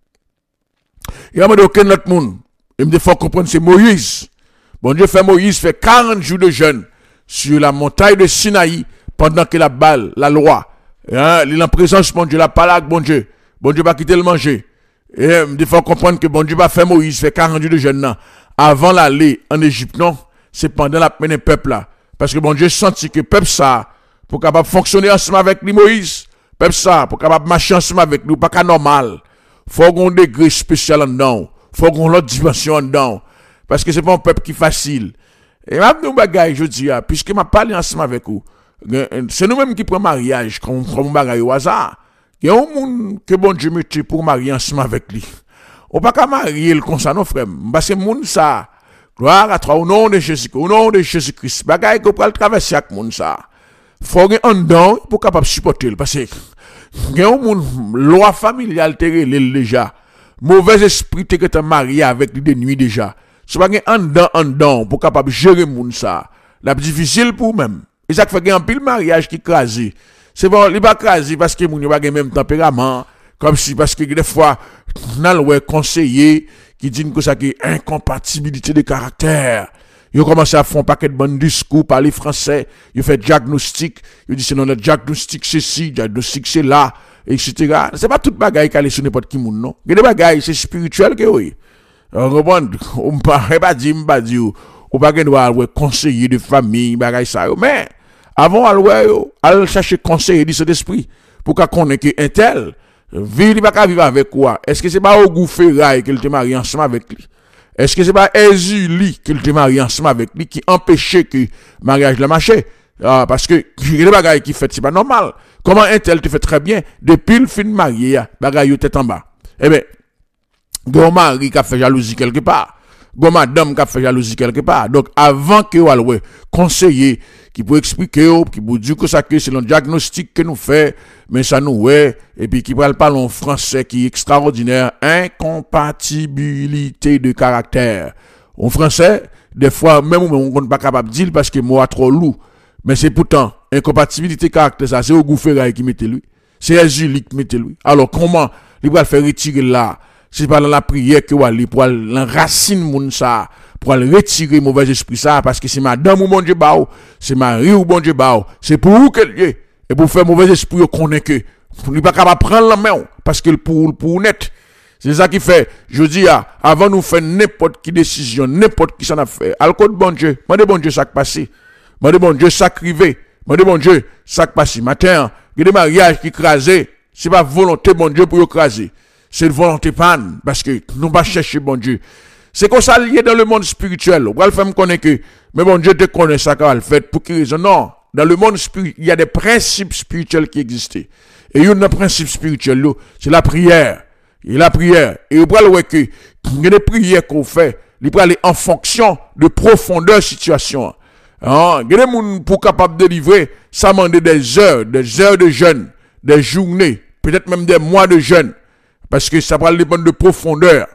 Il va demander aucun autre monde. Il me faut comprendre c'est Moïse. Bon Dieu fait Moïse fait 40 jours de jeûne sur la montagne de Sinaï pendant que la balle, la loi, hein, il est en présence bon Dieu, la parole avec bon Dieu. Bon Dieu va quitter le manger. Et il faut comprendre que bon Dieu va faire Moïse fait 40 jours de jeûne là. Avant l'aller en Égypte, non, c'est pendant la peine peuple là. Parce que bon Dieu sentit que peuple ça, pour capable fonctionner ensemble avec lui Moïse, peuple ça, pour capable marcher ensemble avec lui, pas qu'à normal. Faut qu'on degré spécial en dedans. Faut qu'on l'autre dimension en dedans. Parce que c'est pas un peuple qui est facile. Et même nous bagaille, je dis, puisque m'a parlé ensemble avec vous, c'est nous-mêmes qui prenons mariage, comme bagaille au hasard. Il y a un monde que bon Dieu mette pour marier ensemble avec lui. On pas qu'à marier le comme ça, non, frère. Parce que monde ça, gloire à toi, au nom de Jésus, au nom de Jésus-Christ, bagaille qu'on peut traverser avec monde ça. Faut qu'on en dedans pour capable supporter. Parce que, il y a un monde, loi familiale, déjà. Mauvais esprit, t'es marié avec lui de nuit déjà. C'est pas en dedans pour capable gérer moun ça. La difficile pour même. Et ça fait un pile mariage qui crasé. C'est bon, il pas crasé parce que moun yo pas même tempérament comme si parce que des fois nan ouais conseiller qui dit que ça qui incompatibilité de caractère. Yo commencé à faire un paquet de bon discours parler français, yo fait diagnostic, yo dit c'est non le diagnostic c'est ci, diagnostic c'est là, etc. C'est pas toute bagaille qui aller sur n'importe qui moun non. Il y a des bagailles c'est spirituel que oui. On pas dit ou pas droit conseiller de famille bagaille ça mais avant al chercher conseiller de cet esprit pour qu'on connaisse que un tel vivre pas vivre avec quoi est-ce que c'est pas au goût ferraille qu'il te marie ensemble avec lui est-ce que c'est pas Ezuli qu'il te marie ensemble avec lui qui empêchait que mariage le marché parce que les bagaille qui fait c'est pas normal comment un tel te fait très bien depuis le fin marié bagaille tête en bas eh ben gon mari qui a fait jalousie quelque part, gon madame qui a fait jalousie quelque part. Donc avant que vous conseiller qui peut expliquer qui peut dire que ça que c'est le diagnostic que nous fait mais ça nous ouais et puis qui parle en français qui est extraordinaire incompatibilité de caractère. En français des fois même on n'est pas capable de dire parce que moi trop lourd mais c'est pourtant incompatibilité de caractère ça c'est au Goufferail qui mette lui. C'est Ezuli qui mette lui. Alors comment il va faire retirer là c'est pas dans la prière que aller pour l'enraciner moun ça pour retirer mauvais esprit ça parce que c'est madame ou bon Dieu bao c'est mari ou bon Dieu bao c'est pour vous que et pour faire mauvais esprit connaît que il pas capable prendre la main parce que pour net c'est ça qui fait je dis avant nous faire n'importe qui décision n'importe qui ça n'a fait alcool bon Dieu bon Dieu ça qui passé bon Dieu ça crivé bon Dieu ça qui passé matin il y a des mariages qui crasé c'est pas volonté bon Dieu pour écraser c'est une volonté panne, parce que nous pas chercher bon Dieu. C'est comme ça lié dans le monde spirituel. On va le faire me connaître que, mais bon Dieu te connaît ça quand le fait pour qui raison? Non. Dans le monde spirituel, il y a des principes spirituels qui existent. Et il y a un principe spirituel, c'est la prière. Et la prière. Et on va le voir que, il y a des prières qu'on fait, il peut aller en fonction de profondeur situation. Il y a des gens pour capable de délivrer, ça demande des heures de jeûne, des journées, peut-être même des mois de jeûne. Parce que ça va dépendre de profondeur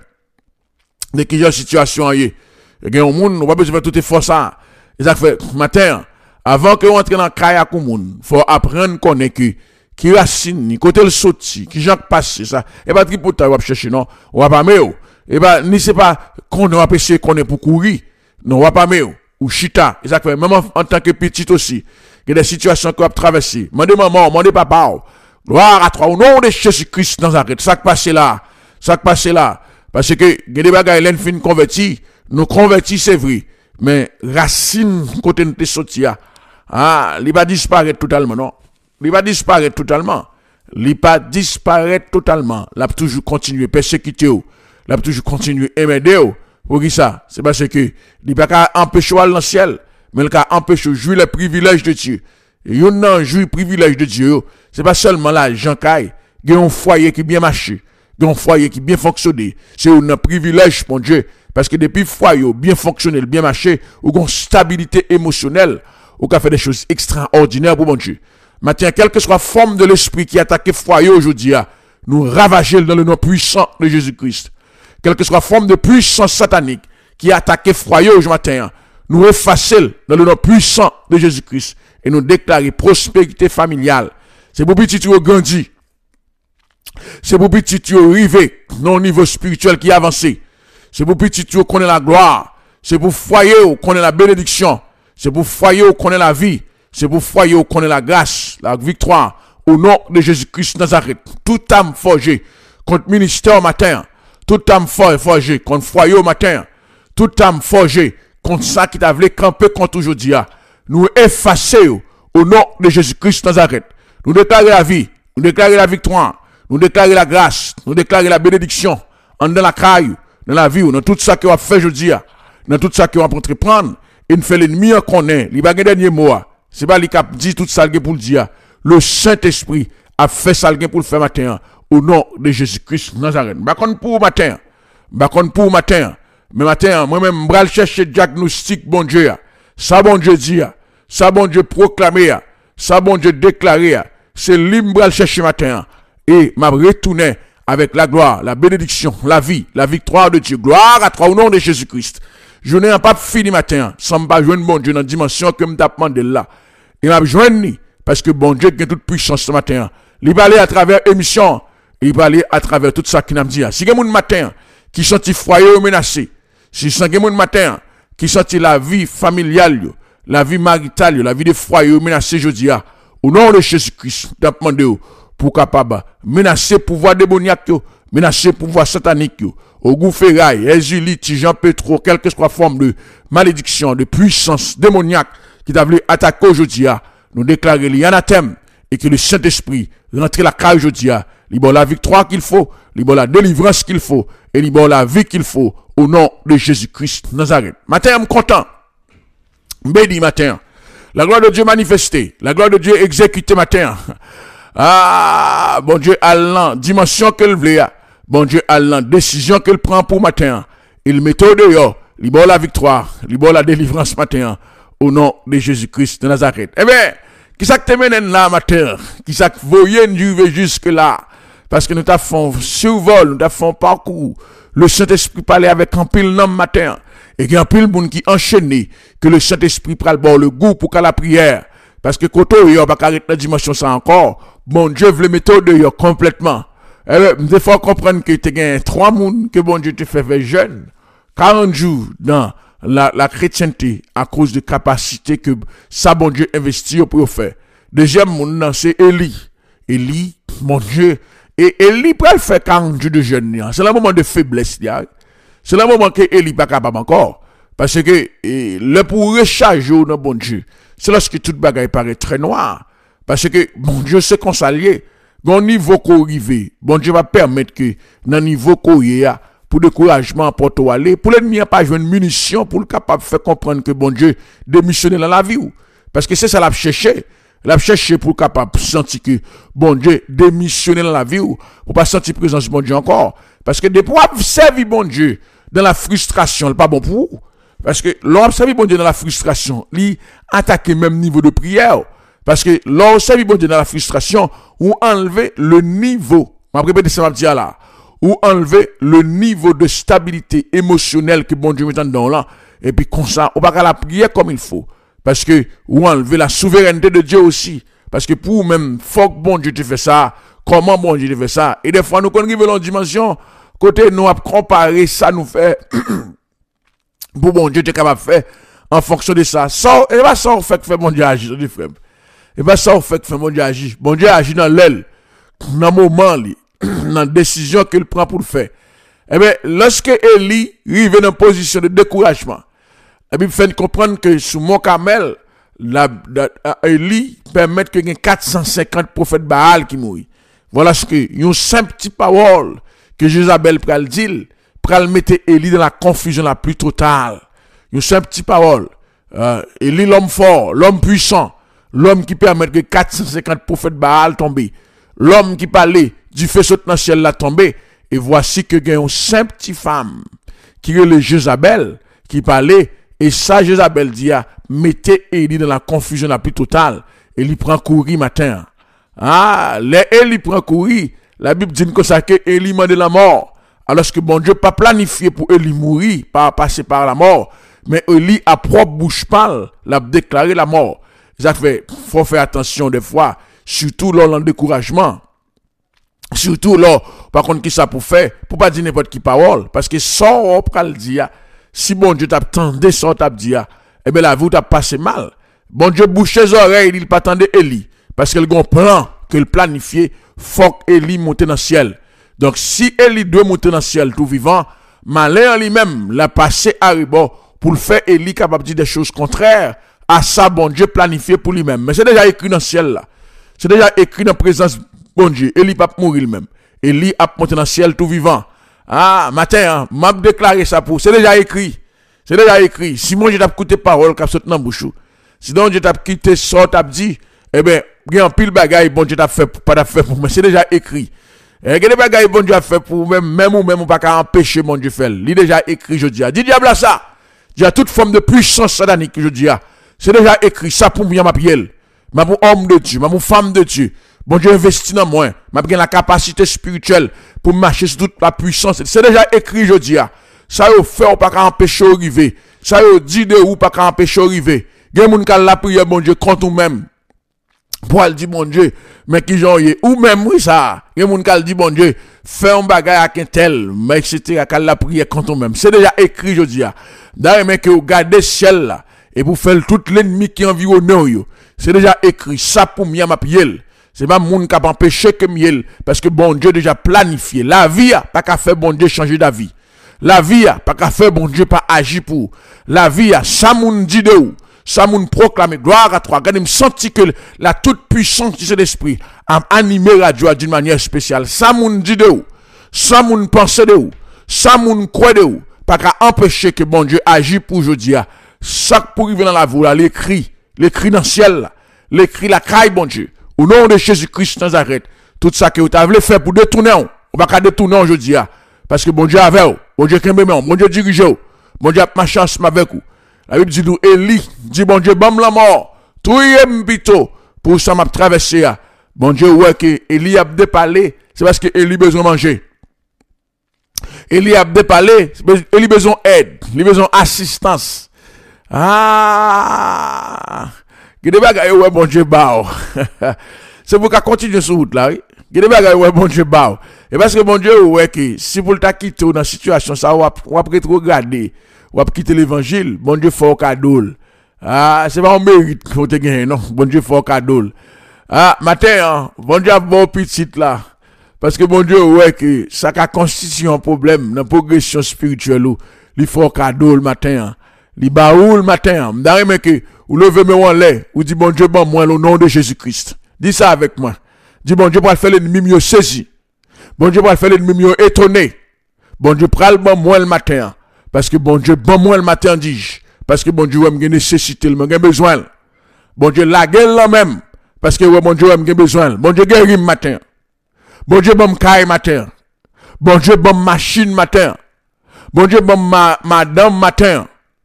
de quelle situation y est. Il y a un monde, on va besoin de faire tout effort ça. Et ça fait matin, avant que on entre dans le kayak au monde, faut apprendre qu'on est qui racine, côté le sorti, qui j'en passe ça. Et pas tripoter, on va chercher non, on va pas mieux. Et ben ni c'est pas qu'on va essayer qu'on est pour courir. Non, on va pas mieux. Ou chita, et ça fait même en tant que petit aussi. Il y a des situations qu'on va traverser. Mandez maman, mandez papa. Gloire à toi, au nom de Jésus-Christ dans Nazareth. Ça qui passe là. Parce que, il y a des bagages, l'en fin converti. Nous convertis, c'est vrai. Mais, racine, côté de sorti, il va disparaître totalement, non? Il va disparaître totalement. Il va disparaître totalement. Il va toujours continuer à persécuter. Il va toujours continuer à aimer. Pour qui ça? C'est parce que, il va pas empêcher dans le ciel, mais il va empêcher de jouir les privilèges de Dieu. Et yon nan jouit privilège de Dieu, c'est pas seulement là, Jean Caille, il y a un foyer qui bien marché, il y a un foyer qui bien fonctionné, c'est un privilège, mon Dieu, parce que depuis foyer bien fonctionné, bien marché, ou une stabilité émotionnelle, ou qu'a fait des choses extraordinaires pour bon Dieu. Matin, quelle que soit la forme de l'esprit qui attaque foyer aujourd'hui, nous ravager dans le nom puissant de Jésus-Christ. Quelle que soit la forme de puissance satanique qui attaque foyer aujourd'hui matin, nous effacer dans le nom puissant de Jésus-Christ et nous déclarer prospérité familiale. C'est pour petit tu grandi. C'est pour petit tu arriver dans un niveau spirituel qui est avancé. C'est pour petit tu connaît la gloire. C'est pour foyer où connaît la bénédiction. C'est pour foyer où connaît la vie. C'est pour foyer où connaît la grâce, la victoire. Au nom de Jésus-Christ Nazareth. Toute âme forgée contre ministère au matin. Toute âme forgée contre foyer au matin. Toute âme forgée contre ça qui t'a voulu camper contre aujourd'hui. Nous effacer au nom de Jésus-Christ Nazareth. Nous déclarer la vie. Nous déclarer la victoire. Nous déclarer la grâce. Nous déclarer la bénédiction. En dans la caille, dans la vie, dans tout ça qu'on va faire aujourd'hui. Dans tout ça qu'on va entreprendre. Et nous fait l'ennemi en connaît. Il va dernier mot. C'est pas lui qui a dit tout ça pour le dire. Le Saint-Esprit a fait ça pour le faire matin. Au nom de Jésus-Christ Nazareth. Bakon pour matin. Bakon pour matin. Mais matin, moi-même, je vais chercher diagnostic, bon Dieu. Ça, bon Dieu dit. Ça, bon Dieu proclamer. Ça, bon Dieu déclarer. C'est libre de chercher matin. Et m'a retourné avec la gloire, la bénédiction, la vie, la victoire de Dieu. Gloire à toi au nom de Jésus-Christ. Je n'ai pas fini matin sans pas joindre bon Dieu dans la dimension que je t'ai demandé là. Il m'a joindre parce que bon Dieu a toute puissance ce matin. Il va aller à travers l'émission. Il va aller à travers tout ça qu'il m'a dit. Si quelqu'un matin qui sentit foyer menacé, si quelqu'un matin qui sentit la vie familiale, la vie maritale, la vie de foyer menacé jeudi, au nom de Jésus-Christ, je demandé pour capable menacer pouvoir démoniaque, menacer pouvoir satanique, au goût ferraille, Ezulite, Jean Petro, quelle que soit forme de malédiction, de puissance démoniaque qui t'a voulu attaquer aujourd'hui, nous déclarer l'anathème et que le Saint-Esprit rentre la cage aujourd'hui, libère la victoire qu'il faut, libère la délivrance qu'il faut et libère la vie qu'il faut au nom de Jésus-Christ Nazareth. Matin, je suis content. Béni matin. La gloire de Dieu manifestée, la gloire de Dieu exécutée matin. Ah, bon Dieu, allant, dimension qu'elle voulait, bon Dieu, allant, décision qu'elle prend pour matin. Il met au dehors, libère la victoire, libère la délivrance matin, au nom de Jésus-Christ de Nazareth. Eh bien, qui ça que te mène là matin? Qui ça que voyez nous jusque là? Parce que nous t'avons fait survol, nous t'avons fait parcours. Le Saint-Esprit parlait avec un pile nom matin. Et qu'il y a un pile monde qui enchaîné, que le Saint-Esprit prend le goût pour qu'à la prière. Parce que quand on n'a pas arrêté la dimension ça encore, bon Dieu veut le mettre au dehors complètement. Il faut comprendre que tu as 3 personnes que bon Dieu te fait jeune. 40 jours dans la chrétienté à cause de capacité que ça bon Dieu investit pour faire. Deuxième monde, c'est Élie. Élie, mon Dieu. Et Élie peut faire 40 jours de jeûne. C'est le moment de faiblesse. C'est le moment que Élie n'est pas capable encore. Parce que le pour recharger dans bon Dieu, c'est lorsque toute bagaille paraît très noir. Parce que bon Dieu c'est qu'on s'allie. Dans niveau qu'on arrive, bon Dieu va permettre que dans le niveau qu'on y a, pour découragement, pour tout aller, pour l'ennemi n'a pas joué une munition pour le capable de faire comprendre que bon Dieu démissionne dans la vie. Parce que c'est ça l'a cherché. L'a cherché pour capable sentir que bon Dieu démissionne dans la vie pour pas sentir présence de bon Dieu encore. Parce que des fois servir bon Dieu dans la frustration, c'est pas bon pour vous. Parce que l'homme servir bon Dieu dans la frustration, lui attaque même niveau de prière. Parce que l'homme servir bon Dieu dans la frustration, ou enlever le niveau, je vais répéter ça là, ou enlever le niveau de stabilité émotionnelle que bon Dieu met dans là, et puis comme ça, on va pas la prier comme il faut. Parce que, ou enlever la souveraineté de Dieu aussi. Parce que pour même, faut que bon Dieu te fait ça, comment bon Dieu te fait ça. Et des fois, nous, quand nous arrivons dans une dimension, côté nous, à comparer ça, nous fait, pour bon Dieu te capable de faire, en fonction de ça. Ça, et pas ça, on fait que fait bon Dieu agir, frère. Et pas ça, on fait que fait bon Dieu agir. Bon Dieu agit dans l'aile, dans le moment, dans la décision qu'il prend pour le faire. Eh bien, lorsque Élie arrive dans une position de découragement, et puis, il fait comprendre que sous mon Carmel, Élie permet que y ait 450 prophètes Baal qui mourent. Voilà ce que, une simple petite parole que Jézabel pral dire, pral mettre Élie dans la confusion la plus totale. Une simple petite parole. Élie, l'homme fort, l'homme puissant, l'homme qui permet que 450 prophètes Baal tombent. L'homme qui parlait du feu saute dans le ciel là tombé. Et voici que y a une simple petite femme qui est le Jézabel, qui parlait. Et ça, Jézabel dit, mettez Élie dans la confusion la plus totale. Élie prend courir matin. Ah, les Élie prend courir. La Bible dit que ça que Élie m'a de la mort. Alors que bon Dieu pas planifié pour Élie mourir, pas passer par la mort. Mais Élie à propre bouche parle, l'a déclaré la mort. Ça fait, faut faire attention des fois, surtout lors d'un découragement. Surtout là, par contre, qui ça pour faire? Pour pas dire n'importe qui parole. Parce que ça, on peut le dire. Si bon Dieu t'attendait, ça, t'a dit, eh bien, la vie t'a passé mal. Bon Dieu bouche les oreilles, il pas attendait Élie. Parce qu'il y a un plan, que le planifié, faut qu'Élie monte dans le ciel. Donc, si Élie doit monter dans le ciel tout vivant, malin lui-même l'a passé à rebord pour le faire Élie capable de dire des choses contraires à ça, bon Dieu planifié pour lui-même. Mais c'est déjà écrit dans le ciel là. C'est déjà écrit dans la présence bon Dieu. Élie pas mourir lui-même. Élie a monté dans le ciel tout vivant. Ah, matin, m'a déclaré ça pour. C'est déjà écrit. C'est déjà écrit. Si mon Dieu t'a écouté parole qui saute dans bouche. Sinon Dieu t'a quitté ça t'a dit, eh ben, il y a un pile bagaille bon Dieu t'a fait pas t'a fait pour moi. C'est déjà écrit. Et que des bagaille bon Dieu a fait pour même ou pas qu'à empêcher mon Dieu faire. Il est déjà écrit je dis. Dis diable ça. Il y a toute forme de puissance satanique que je dis. C'est déjà écrit ça pour moi ma pielle. Ma pour homme de Dieu, ma pour femme de Dieu. Bon Dieu investit dans moi. M'a bien la capacité spirituelle pour marcher sur toute la puissance. C'est déjà écrit je dis. Ça yo fait ou pas qu'à empêcher arriver. Ça yo dit de ou pas qu'à empêcher arriver. Gen moun ka la prière bon Dieu contre ou même. Pour elle dit bon Dieu, mais qui j'en y ou même oui ça. Gen moun ka dit bon Dieu, fais un bagay avec un tel, mais etc. Ka la prière contre ou même. C'est déjà écrit je dis. D'ailleurs mais que vous gardez ciel là et pour faire tout l'ennemi qui environne yo. C'est déjà écrit ça pour moi ma pielle. C'est pas moun qui empêcher que miel parce que bon Dieu déjà planifié. La vie a pas qu'à faire bon Dieu changer d'avis. La vie a pas qu'à faire bon Dieu pas agir pour. La vie a ça moun dit de ou. Ça moun proclame gloire à toi. Regardez, me senti que la toute puissance de cet esprit a animé la joie d'une manière spéciale. Ça moun dit de ou. Ça moun pense de ou. Ça moun croit de ou. Pas qu'à empêcher que bon Dieu agisse pour aujourd'hui. Ça pour arriver dans la voie là, l'écrit dans le ciel là. L'écrit la caille bon Dieu. Au nom de Jésus-Christ Nazareth. Tout ça que vous avez fait pour détourner. On va pas détourner aujourd'hui. Parce que bon Dieu avec vous. Bon Dieu kembe vous. Bon Dieu dirige vous. Bon Dieu a ma chance avec vous. La Bible dit nous, Élie, dit bon Dieu, bam la mort, touye m'bito, pour ça m'a traversé. Bon Dieu, ouais, que Élie a déparlé, c'est parce que Élie besoin manger. Élie a déparlé, Élie besoin aide, il besoin assistance. Ah, il y a des bagages, ouais, bon Dieu, bao. C'est pour qu'on continue sur route là, oui. Il y a des bagages, ouais, bon Dieu, bao. Et parce que bon Dieu, ouais, que si vous le quittez dans la situation, ça va regarder. Ou à quitter l'évangile, bon Dieu fait un cadeau. Ah, c'est pas un mérite qu'on te gagne, non. Bon Dieu fait un cadeau. Ah, matin, hein, bon Dieu a bon petit là. Parce que bon Dieu, ouais, que ça a constitué un problème dans la progression spirituelle. Il faut un cadeau le matin. Hein. Il baoule le matin. M'dare mais que, ou levez moi en l'air, ou dit bon Dieu, bon moi, au nom de Jésus-Christ. Dis ça avec moi. Dis bon Dieu, pour faire l'ennemi mieux saisi. Bon Dieu, pour faire l'ennemi mieux étonné. Bon Dieu, pral bon moi le matin. Parce que bon Dieu, bon moi le matin, dis-je. Parce que bon Dieu, ouais, m'gen nécessité, m'gen besoin. Bon Dieu, la gueule là même. Parce que ouais, bon Dieu, ouais, m'gen besoin. Bon Dieu, guéri matin. Bon Dieu, bon m'caille matin. Bon Dieu, bon machine matin. Bon Dieu, bon madame matin.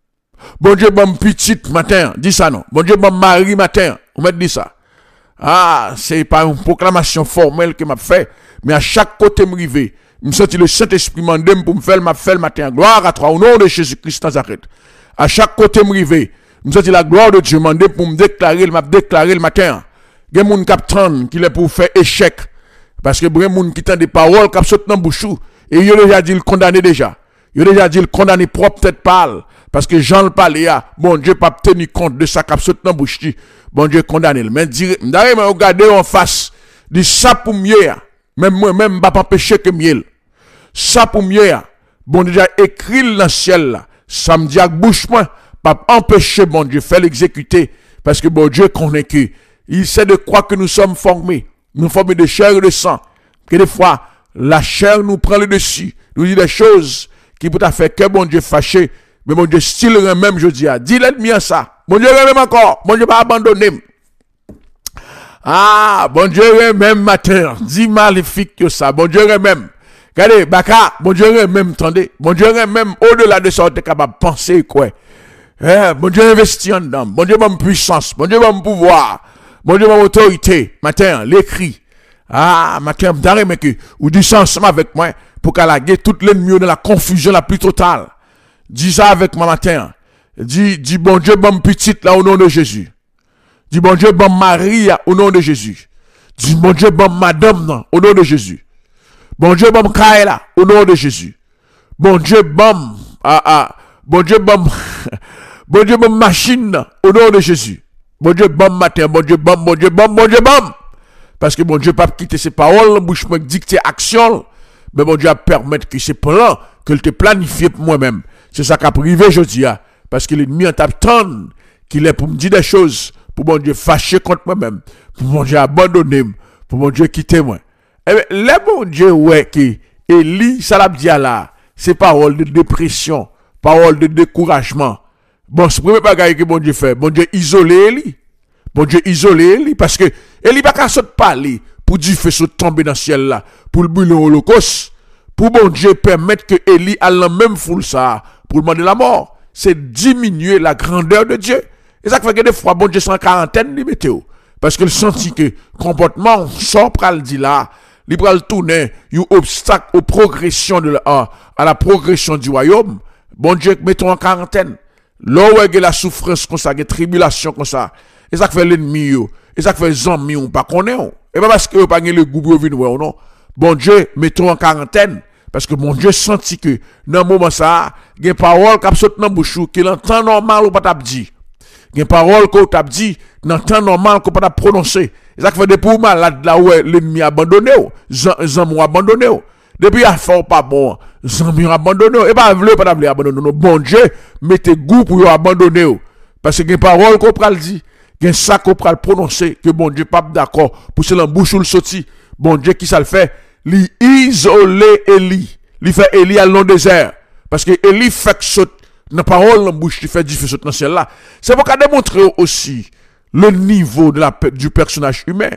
Bon Dieu, bon petite matin. Dis ça non. Bon Dieu, bon mari matin. On m'a dit ça. Ah, c'est pas une proclamation formelle que m'a fait. Mais à chaque côté m'rivé. Je me sens le Saint-Esprit mandem pour me faire le matin. Gloire à toi, au nom de Jésus-Christ Nazareth. À chaque côté me rive, je me sens la gloire de Dieu mandem pour me déclarer le matin. Il y a des gens qui est pour faire échec. Parce que il y a des gens qui ont des paroles qui sautent dans la bouche. Et il a déjà dit le condamné déjà. Il a déjà dit le condamné propre tête parle. Parce que Jean le parlait, bon Dieu pas tenu compte de ça qui saute dans la bouche. Bon Dieu condamné. Mais regardez en face. Dit ça pour mieux. Même moi, même pas empêcher que miel. Ça pour mieux, bon Dieu a écrit dans le ciel là. Ça me dit à bouche moi, pas empêcher bon Dieu faire l'exécuter. Parce que bon Dieu connaît que, il sait de quoi que nous sommes formés. Nous formés de chair et de sang. Que des fois, la chair nous prend le dessus. Nous dit des choses qui peut faire que bon Dieu fâché. Mais bon Dieu style même, je dis, dis l'ennemi à ça. Bon Dieu même encore. Bon Dieu pas abandonner. Ah, bon Dieu même matin, dis maléfique que ça, bon Dieu même. Regardez, Baka, bon Dieu même, attendez, bon Dieu même, au-delà de ça, on est capable de penser quoi. Bon Dieu investit en dedans. Bon Dieu donne puissance. Bon Dieu donne pouvoir. Bon Dieu donne autorité. Matin, l'écrit. Matin, m'dare, mais que, ou dis ça ensemble avec moi, pour qu'alaguer toute l'ennemi dans la confusion la plus totale. Dis ça avec moi matin. Dis, bon Dieu, bon petite, là, au nom de Jésus. Dis, bon Dieu, bon Marie, au nom de Jésus. Dis, bon Dieu, bon madame, non, au nom de Jésus. Bon Dieu, bon Kaela, au nom de Jésus. Bon Dieu, bon, bon Dieu, bon, bon Dieu, bon machine, au nom de Jésus. Bon Dieu, bon matin, bon Dieu, bon, bon Dieu, bon, bon Dieu, bon. Parce que bon Dieu, pas quitter ses paroles, bouche me dicter action, mais bon Dieu, a permettre que ses plans, que te planifié pour moi-même. C'est ça qu'a privé, je dis, parce que l'ennemi en t'attend, qu'il est pour me dire des choses, pour mon Dieu fâcher contre moi-même, pour mon Dieu abandonner, pour mon Dieu quitter moi. Eh bien, le bon Dieu, ouais, qui Élie, ça l'a dit là, c'est parole de dépression, parole de découragement. Bon, c'est le premier bagage que bon Dieu fait. Bon Dieu isolé Élie. Bon Dieu isolé Élie, parce que Élie pas qu'à se parler, pour Dieu fait se tomber dans le ciel là, pour le brûler au holocauste, pour bon Dieu permettre que Élie a la même foule ça, pour demander la mort. C'est diminuer la grandeur de Dieu. Et ça fait que des fois, bon Dieu, c'est en quarantaine, li météo. Parce que le senti que comportement, sans pral dit là, li pral tourner, un obstacle aux progressions à la progression du royaume. Bon Dieu, mettons en quarantaine. Là où il y a la souffrance comme ça, il y a la tribulation comme ça. Et ça fait l'ennemi, et ça fait les amis, on pas connaît. Et pas parce que vous pas le goût pour venir, non. Bon Dieu, mettons en quarantaine. Parce que mon Dieu senti que, dans le moment ça, il y a une parole qui a sauté dans le bouche, qu'il entend normal ou pas t'a dit. Il y a une parole qu'on t'a dit, dans le temps normal qu'on pas prononcer. Et ça fait des pour malade là où l'ennemi a abandonné, les amis ont abandonné. Depuis à fort pas bon, les amis ont abandonné. Et pas vle pas abandonner. Bon Dieu, mettez goût pour abandonner. Parce que il y a une parole qu'on pral dit, il y a un sac qu'on pral prononcer, que bon Dieu pas d'accord, pour se l'embouche ou le sorti. Bon Dieu qui ça le fait, li isolé Élie. Li fait Élie à long désert. Parce que Élie fait que saute, dans parole dans bouche, il fait difficile saute dans le ciel là. C'est pour qu'à démontrer aussi le niveau de du personnage humain.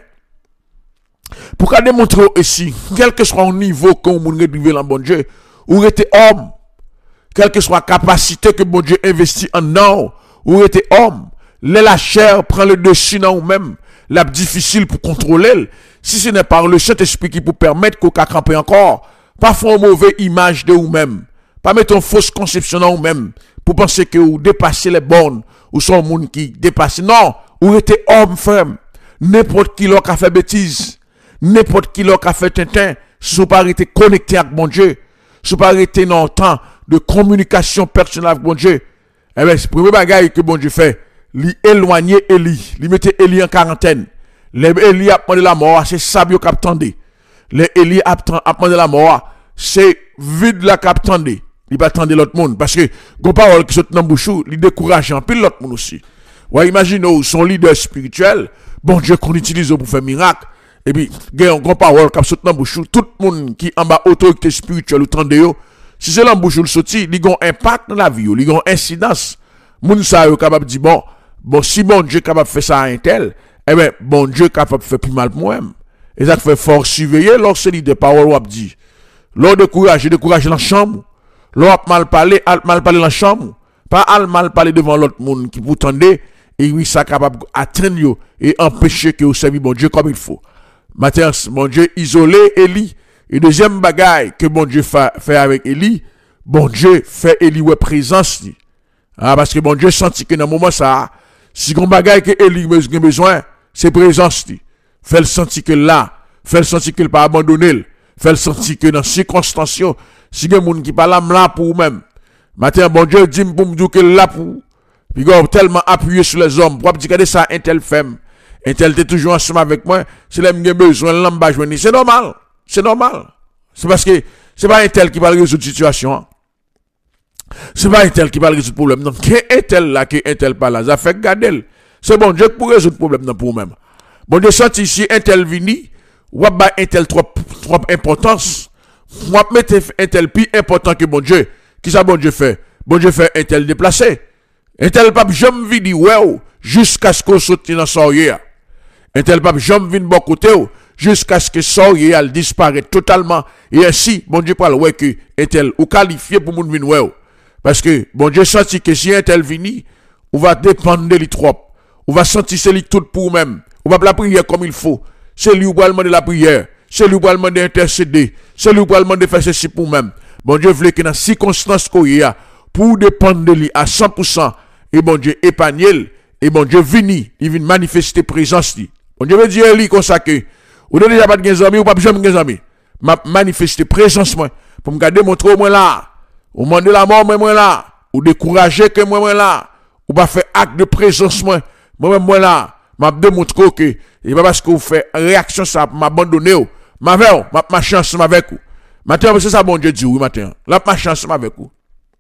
Pour qu'à démontrer aussi, quel que soit le niveau que vous avez dans bon Dieu, ou êtes homme, quelle que soit la capacité que bon Dieu investit en nous, ou êtes homme, la chair prend le dessus dans vous-même, la difficile pour contrôler. Si ce n'est pas le Saint-Esprit qui vous permet qu'on campe encore, pas faire une mauvaise image de vous-même, pas mettre une fausse conception dans vous-même, pour penser que vous dépassez les bornes, ou sont monde qui dépasse. Non, vous êtes homme ferme. N'importe qui leur a fait bêtise, n'importe qui leur a fait tintin, si vous pas été connecté avec mon Dieu, si vous pas été dans le temps de communication personnelle avec mon Dieu, eh bien, c'est le premier bagage que bon Dieu fait, lui éloigner Élie, lui mettre Élie en quarantaine. Les Élie a demandé la mort, c'est ça qui a attendu. Les Élie a demandé la mort, c'est vide la qui a attendu. Il va attendre l'autre monde. Parce que, gon parole qui saute dans le bouchou, il décourage en pile l'autre monde aussi. Ouais, imaginez, son leader spirituel, bon Dieu qu'on utilise pour faire miracle. Et puis, gon parole qui saute dans le bouchou, tout le monde qui en bas autorité spirituelle ou tende yo, si c'est dans le bouchou le sorti, il a un impact dans la vie, il a une incidence. Moun sa yo capable de dire, bon, si bon Dieu capable de faire ça à un tel, eh bien, bon Dieu capable de faire plus mal pour moi-même. Et ça fait fort surveiller lorsque il de parole ou dit. Lors de courage dans la chambre. L'autre mal parler dans la chambre, pas mal parler devant l'autre monde qui vous tendez, et oui, ça capable d'atteindre et empêcher que vous serviez bon Dieu comme il faut. Matin, bon Dieu isolé Élie. Et deuxième bagaille que bon Dieu fait avec Élie, bon Dieu fait Élie ouais présence. Parce que bon Dieu sentit que dans le moment ça, si on bagaille que Élie a besoin, c'est présence. Fait le sentir que là, fait le sentir qu'il pas abandonné, fait le sentir que dans circonstances, si il y a des gens qui parlent là pour eux-mêmes, matin, bon Dieu dit pour me dire que là pour, puis il tellement appuyé sur les hommes, pour dire que ça, un tel femme, un tel est toujours ensemble avec moi, c'est là que j'ai besoin, là, c'est normal, c'est normal. C'est parce que c'est pas un tel qui va résoudre la situation. C'est pas un tel qui va résoudre le problème. Non, qui est un tel là, qui est un tel pas là, ça fait garder. C'est bon Dieu pour résoudre le problème pour eux-mêmes. Bon Dieu senti ici, un tel vini, ou pas un tel trop importance. Moi, mettre un tel plus important que bon Dieu. Qui ça bon Dieu fait? Bon Dieu fait un tel déplacé. Un tel pape jamais vini, ouais, jusqu'à ce qu'on saute dans son yeux. Un tel pape jamais vini bon côté, jusqu'à ce que son yeux disparaisse totalement. Et ainsi, bon Dieu parle, ouais, que un tel, ou qualifié pour moun vini, ouais. Parce que, bon Dieu senti que si un tel vini, on va dépendre de lui trop. On va sentir c'est lui tout pour même. On va la prière comme il faut. C'est lui qui va demander la prière. C'est lui qui va demander d'intercéder. C'est lui qui va demander de faire ceci pour même. Bon Dieu voulait que dans les circonstances qu'on y a, pour dépendre de lui à 100%, et bon Dieu épargne, et bon Dieu vini, il vient manifester présence lui. Bon Dieu veut dire lui comme ça que, ou déjà pas de amis, ou pas jamais de amis. M'a manifester présence moi, pour me garder montrer moi là. Ou demander la mort moi là. Ou décourager que moi là. Ou pas faire acte de présence moi là. M'a démontrer que, et pas parce que vous faites réaction ça m'abandonner ou. Ma chance avec vous. Maintenant, c'est ça bon Dieu dit oui matin. La ma chance avec vous.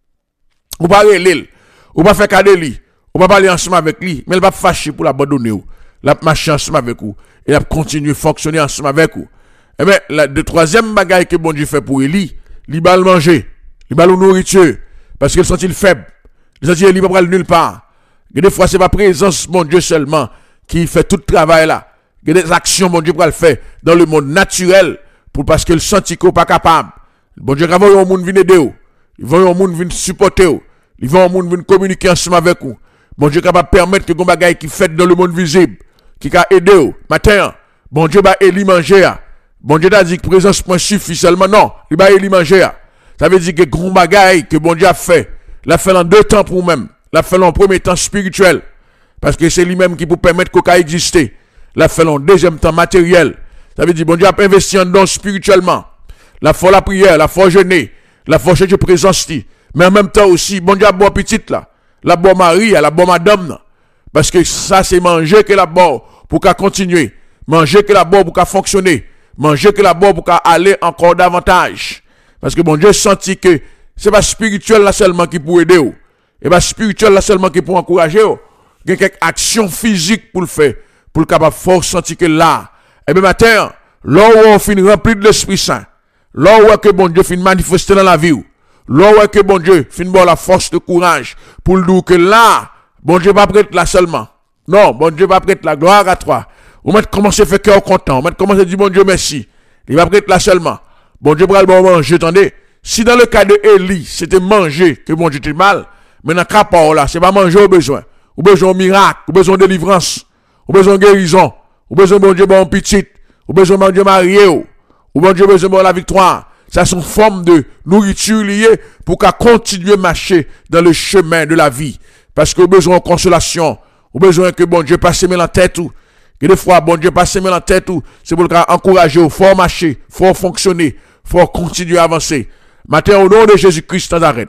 Ou pas l'île. Ou pas faire cadeau lui. Ou pas parler ensemble avec lui, mais il va fâcher pour l'abandonner ou. La ma chance avec vous. Et il continue à fonctionner ensemble avec vous. Eh bien, le troisième bagaille que bon Dieu fait pour Élie, il va le manger, il va le nourriture, parce qu'il sent-il faible. Il sent-il il va pas nulle part. Et des fois, c'est pas présence, mon Dieu seulement, qui fait tout le travail là. Il y a des actions, mon Dieu, pour le faire dans le monde naturel, parce qu'il sent qu'il n'est pas capable. Bon Dieu, quand il va un monde venir aider, il va un monde venir supporter, il va un monde venir communiquer ensemble avec vous. Bon Dieu, capable de permettre que les bagailles qui fait dans le monde visible, qui a aidé, matin, bon Dieu, va Élie manger. Bon Dieu t'a dit que présence point suffit seulement. Non, il va y manger. Ça veut dire que gros bagaille que bon Dieu a fait, l'a fait en 2 temps pour même. L'a fait en premier temps spirituel. Parce que c'est lui-même qui peut permettre qu'on puisse exister. L'a fait en deuxième temps matériel. Ça veut dire bon Dieu a investi en don spirituellement. La foi la prière, la foi jeûner, la foi chercher présence. Mais en même temps aussi, bon Dieu a bon petite là. La bon mari, la bon madame. Là. Parce que ça c'est manger que la bon pour qu'à continuer. Manger que la bon pour qu'à fonctionner. Manger que la boire pour aller encore davantage. Parce que bon Dieu senti que c'est pas spirituel là seulement qui peut aider. Et pas spirituel là seulement qui peut encourager. Il y a quelques actions physiques pour le faire. Pour le capable fort sentir que là. Et bien matin, là où on finit rempli de l'Esprit Saint. Là où que bon Dieu finit manifester dans la vie. Là où que bon Dieu finit voir la force de courage. Pour le dire que là, bon Dieu va prêter là seulement. Non, bon Dieu va prêter la gloire à toi. Ou mettre commencer à faire cœur content. Ou mettre commencer à dire bon Dieu merci. Il va prêter là seulement. Bon Dieu va le bon manger. Attendez. Si dans le cas de Élie, c'était manger que bon Dieu était mal. Mais dans le cas de là, c'est pas manger au besoin. Ou besoin de miracle. Ou besoin de délivrance. Ou besoin de guérison. Ou besoin de bon Dieu bon petit. Ou besoin de bon Dieu marié. Ou bon Dieu besoin de la victoire. Ça sont forme de nourriture liée pour qu'à continuer à marcher dans le chemin de la vie. Parce que besoin de consolation. Ou besoin que bon Dieu passe dans la tête ou. Et des fois, bon Dieu passe dans la tête ou. C'est pour encourager au fort marcher, fort fonctionner, fort continuer à avancer. Matin, au nom de Jésus-Christ, Nazareth.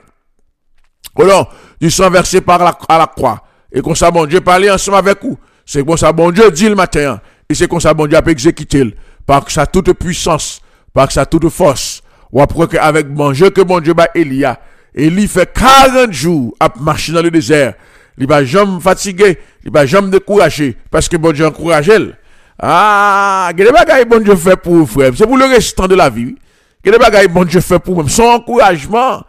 Au nom du sang versé par à la croix. Et comme ça, bon Dieu parle ensemble avec vous. C'est comme ça, bon Dieu dit le matin. Et c'est comme ça, bon Dieu a pu exécuter. Par sa toute puissance, par sa toute force. Ou après qu'avec manger que bon Dieu bat Elia. Élie fait 40 jours à marcher dans le désert. Il va jamais fatigué, il va jamais découragé. Parce que bon Dieu encourage elle. Ah, quel bagaille bon Dieu fait pour vous, frère. C'est pour le restant de la vie. Quel bagaille bon Dieu fait pour vous. Son encouragement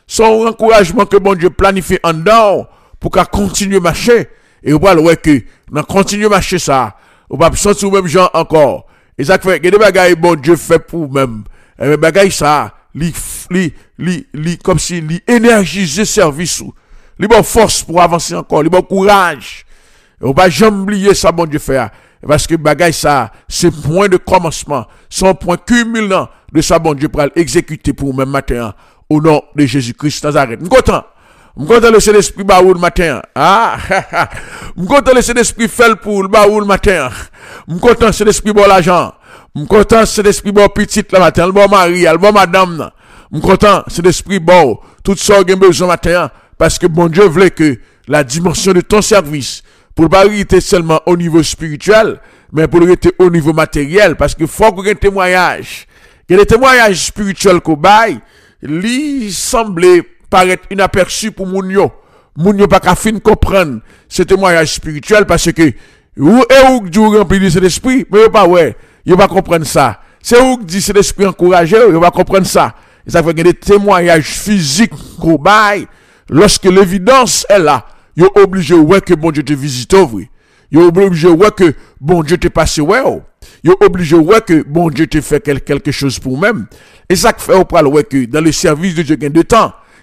que bon Dieu planifie en dedans pour qu'à continuer à marcher. Et vous voyez ouais que, dans continuer à marcher ça, vous va sentir même gens encore. Et ça fait, quel bagaille bon Dieu fait pour vous même. Et les bagaille ça, comme si, énergiser service ou. Il a force pour avancer encore, il a courage. On va jamais oublier ça, bon Dieu fait. Parce que bagaille ça, c'est point de commencement, son point culminant de ça, bon Dieu pour exécuter pour même matin, au nom de Jésus-Christ Nazareth. Je suis content de laisser l'esprit baou le matin. Ah, je suis content de laisser l'esprit fait pour le baou le matin. Je suis content de laisser l'esprit bon l'argent. Je suis content de laisser l'esprit bon petit le matin, le bon mari, le bon madame. Je suis content de laisser l'esprit bon, tout ça que j'ai besoin matin. Parce que bon Dieu voulait que la dimension de ton service, pour pas rester seulement au niveau spirituel, mais pour rester au niveau matériel, parce que faut qu'il y ait un témoignage. Il y a des témoignages spirituels qu'on baille, lui semblait paraître inaperçu pour moun yo. Moun yo pas qu'à fin comprendre ce témoignage spirituel parce que, ou dit rempli de cet esprit, mais yo pas ouais, yo pas comprendre ça. C'est où dit cet esprit encouragé, yo pas comprendre ça. Et ça fait qu'il y a des témoignages physiques qu'on baille. Lorsque l'évidence est là, vous êtes obligé ouais que bon Dieu te visite, oui. Vous êtes obligé ouais que bon Dieu te passe ouais. Vous êtes obligé ouais que bon Dieu te fait quelque chose pour même. Et ça fait au pral ouais que dans le service de Dieu gain de temps,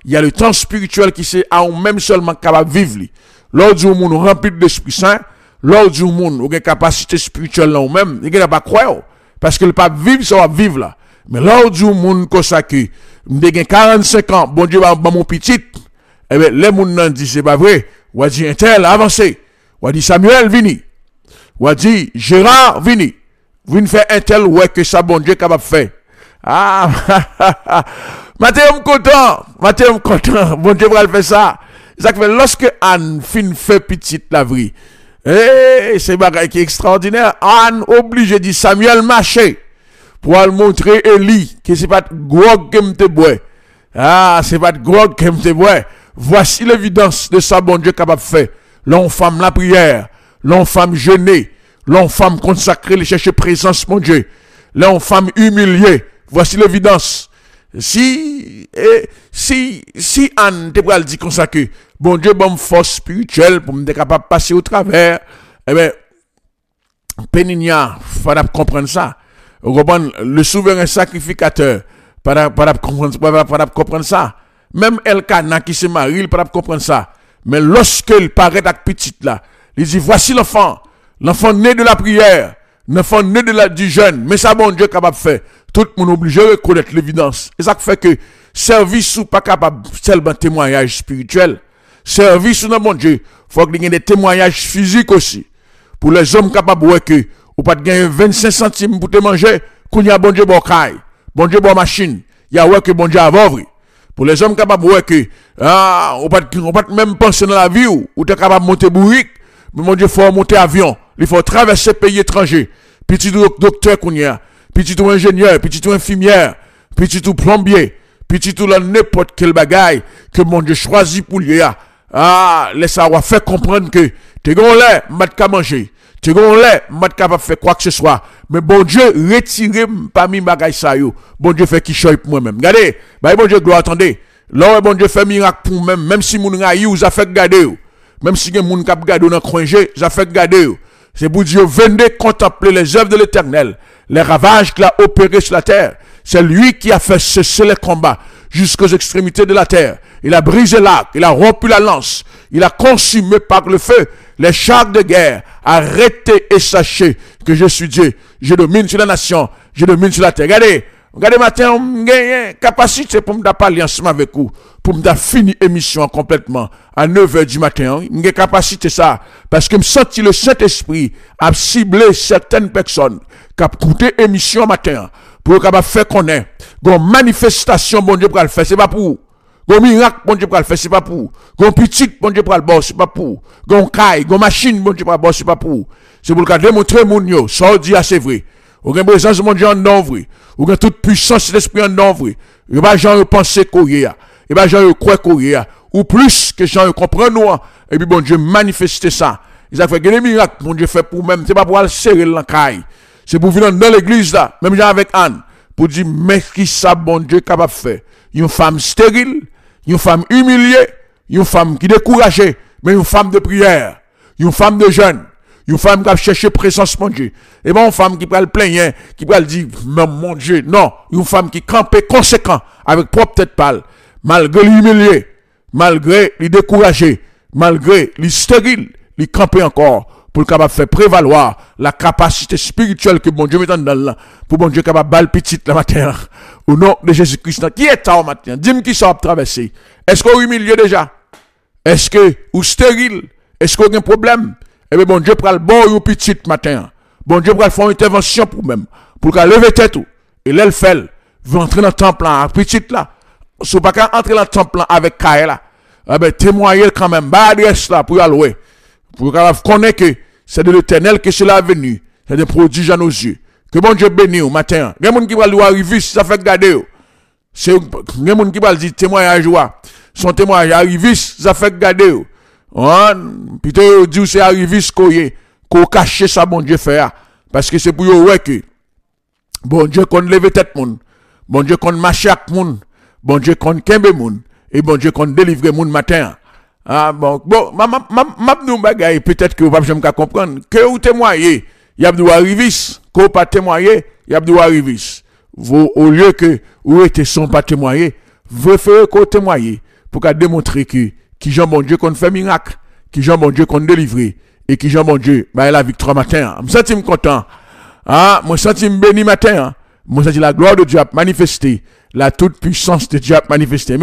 il y a le temps spirituel qui c'est à ou même seulement capable de vivre. Lors du monde rempli de l'Esprit Saint, lors du monde ou une capacité spirituelle là ou même, il ne pas croire parce que le pas vivre ça va vivre là. Mais lors du monde comme ça que m'dé 45 ans, bon Dieu va mon petit, eh ben les monde nan dit c'est pas vrai. Ou a dit un tel avancé. Ou a dit Samuel vini. Ou a dit Gérard vini. Vini faire un tel ouais que ça bon Dieu capable faire. Ah, Mathieu content, bon Dieu va faire ça. Ça fait lorsque Anne fin fait petite la vie. C'est bagay qui est extraordinaire. Anne obligé dit Samuel marcher pour aller montrer Élie que c'est pas grog que m'te bois. Ah, c'est pas grog que m'te bois. Voici l'évidence de ça bon Dieu capable de faire. L'homme femme la prière, l'homme femme jeûner, l'homme femme consacrée les chercher présence mon Dieu. L'homme femme humiliée. Voici l'évidence. Si Anne te pral dit comme ça que bon Dieu bonne force spirituelle pour me capable de passer au travers, eh ben Péninia, fallait comprendre ça. Le souverain sacrificateur, pas comprendre ça. Même Elkana qui se marie, il pas comprendre ça. Mais lorsqu'il paraît avec petite là, il dit voici l'enfant né de la prière, l'enfant né du jeûne, mais ça bon Dieu capable de faire. Tout le monde obligé de reconnaître l'évidence. Et ça fait que service ou pas capable seulement témoignage spirituel. Service ou non mon Dieu, faut qu'il y ait des témoignages physiques aussi. Pour les hommes capables de que ou pas de gagner 25 centimes pour te manger, qu'on y a bon Dieu bon caille, bon Dieu bon machine. Il y a ouais que bon Dieu a vrai. Pour les hommes capables de que on pas même penser dans la vie ou tu es capable de monter bourrique, mais mon Dieu faut monter avion, il faut traverser pays étrangers. Petit docteur qu'on y a, petit ou ingénieur, petit ou infirmière, petit ou plombier, petit ou n'importe quel bagaille que mon Dieu choisit pour lui. Ah, laisse ça faire comprendre que t'es gon là, m'a de manger. T'es gon là, m'a de capable faire quoi que ce soit. Mais bon Dieu, retirez parmi bagaille ça yo. Bon Dieu fait qui choy pour moi-même. Regardez, bah bon Dieu gloire attendez. Là bon Dieu fait miracle pour même si moun rayi ou ça fait garder. Même si gen moun k'ap garder dans congé, ça fait garder. C'est pour Dieu venez contempler les œuvres de l'Éternel, les ravages qu'il a opérés sur la terre. C'est lui qui a fait cesser les combats jusqu'aux extrémités de la terre. Il a brisé l'arc, il a rompu la lance, il a consumé par le feu les chars de guerre. Arrêtez et sachez que je suis Dieu. Je domine sur la nation, je domine sur la terre. Regardez matin, on a capacité pour me parler ensemble avec vous, pour me finir l'émission complètement à 9h du matin. On a capacité ça, parce que me senti le Saint-Esprit a ciblé certaines personnes qui ont écouté l'émission matin, pour qu'on faire connaître, une manifestation, bon Dieu, pour le faire, c'est pas pour. Gon miracle, bon Dieu, pour le faire, c'est pas pour. Gon petit, bon Dieu, pour le faire, c'est pas pour. Gon caille, gon machine, bon Dieu, pour le faire, c'est pas pour. C'est pour le démontrer, mon Dieu, ça dit, c'est vrai. Ou gen présence de mon Dieu en non vrai. Ou gen toute puissance de l'esprit en non vrai. Et pas gens penser courir. Et pas gens croire courir. Ou plus que gens comprennent nous. Et puis bon Dieu manifester ça. Ils ont fait des miracles, mon Dieu fait pour même. C'est pas pour aller serrer l'encaille. C'est pour venir dans l'église là. Même gens avec Anne. Pour dire, mais qui ça bon Dieu capable de faire. Une femme stérile. Une femme humiliée. Une femme qui découragée. Mais une femme de prière. Une femme de jeûne. Une femme qui a cherché présence, mon Dieu. Et pas une femme qui peut le plaindre, qui peut le dire, mon Dieu. Non, une femme qui campe conséquent, avec propre tête pâle, malgré l'humilié, malgré les découragé, malgré les stérile, les camper encore, pour le capable faire prévaloir la capacité spirituelle que mon Dieu met dans là, pour mon Dieu capable balle petite la matin, au nom de Jésus-Christ. Qui est au matin? Dis-moi qui ça traverser. Est-ce qu'on est humilié déjà? Est-ce que, ou stérile? Est-ce qu'on a un problème? Eh bien, bon Dieu prend le bon ou petit matin. Bon Dieu prend faire une intervention pour même. Pour qu'elle leve tête tout. Et là, elle fait. Veut entrer dans le temple là, petite là. Si vous pas qu'à entrer dans le temple là avec Kaye là. Eh bien, témoignez quand même. Bah, adresse là, pour y aller. Pour qu'elle connaisse que c'est de l'Éternel que cela est venu. C'est des prodiges à nos yeux. Que bon Dieu bénisse au matin. Il y a des gens qui vont arriver si ça fait garder. C'est, il y a des gens qui vont dire témoignage. Son témoignage arrive si ça fait garder. Puis dit c'est arrivé ce qu'on cache ça bon Dieu fait parce que c'est pour ouais que bon Dieu qu'on lève tête moun, bon Dieu qu'on marche avec moun, bon Dieu qu'on kembe moun et bon Dieu qu'on délivre moun matin. Ah bon m'a nous bagaille peut-être que vous pas jamais comprendre que vous témoignez, il y a doit arriver qu'on pas témoigner, il y a doit arriver. Vous au lieu que vous étiez sont pas témoigner, vous faites qu'on témoigner. pour qu'à démontrer que qui Jean bon Dieu qu'on fait miracle, qui Jean bon Dieu qu'on délivre et qui Jean bon Dieu bah la victoire matin. Me senti content. Ah, moi senti béni matin. Moi senti la gloire de Dieu a manifesté, la toute puissance de Dieu a manifesté.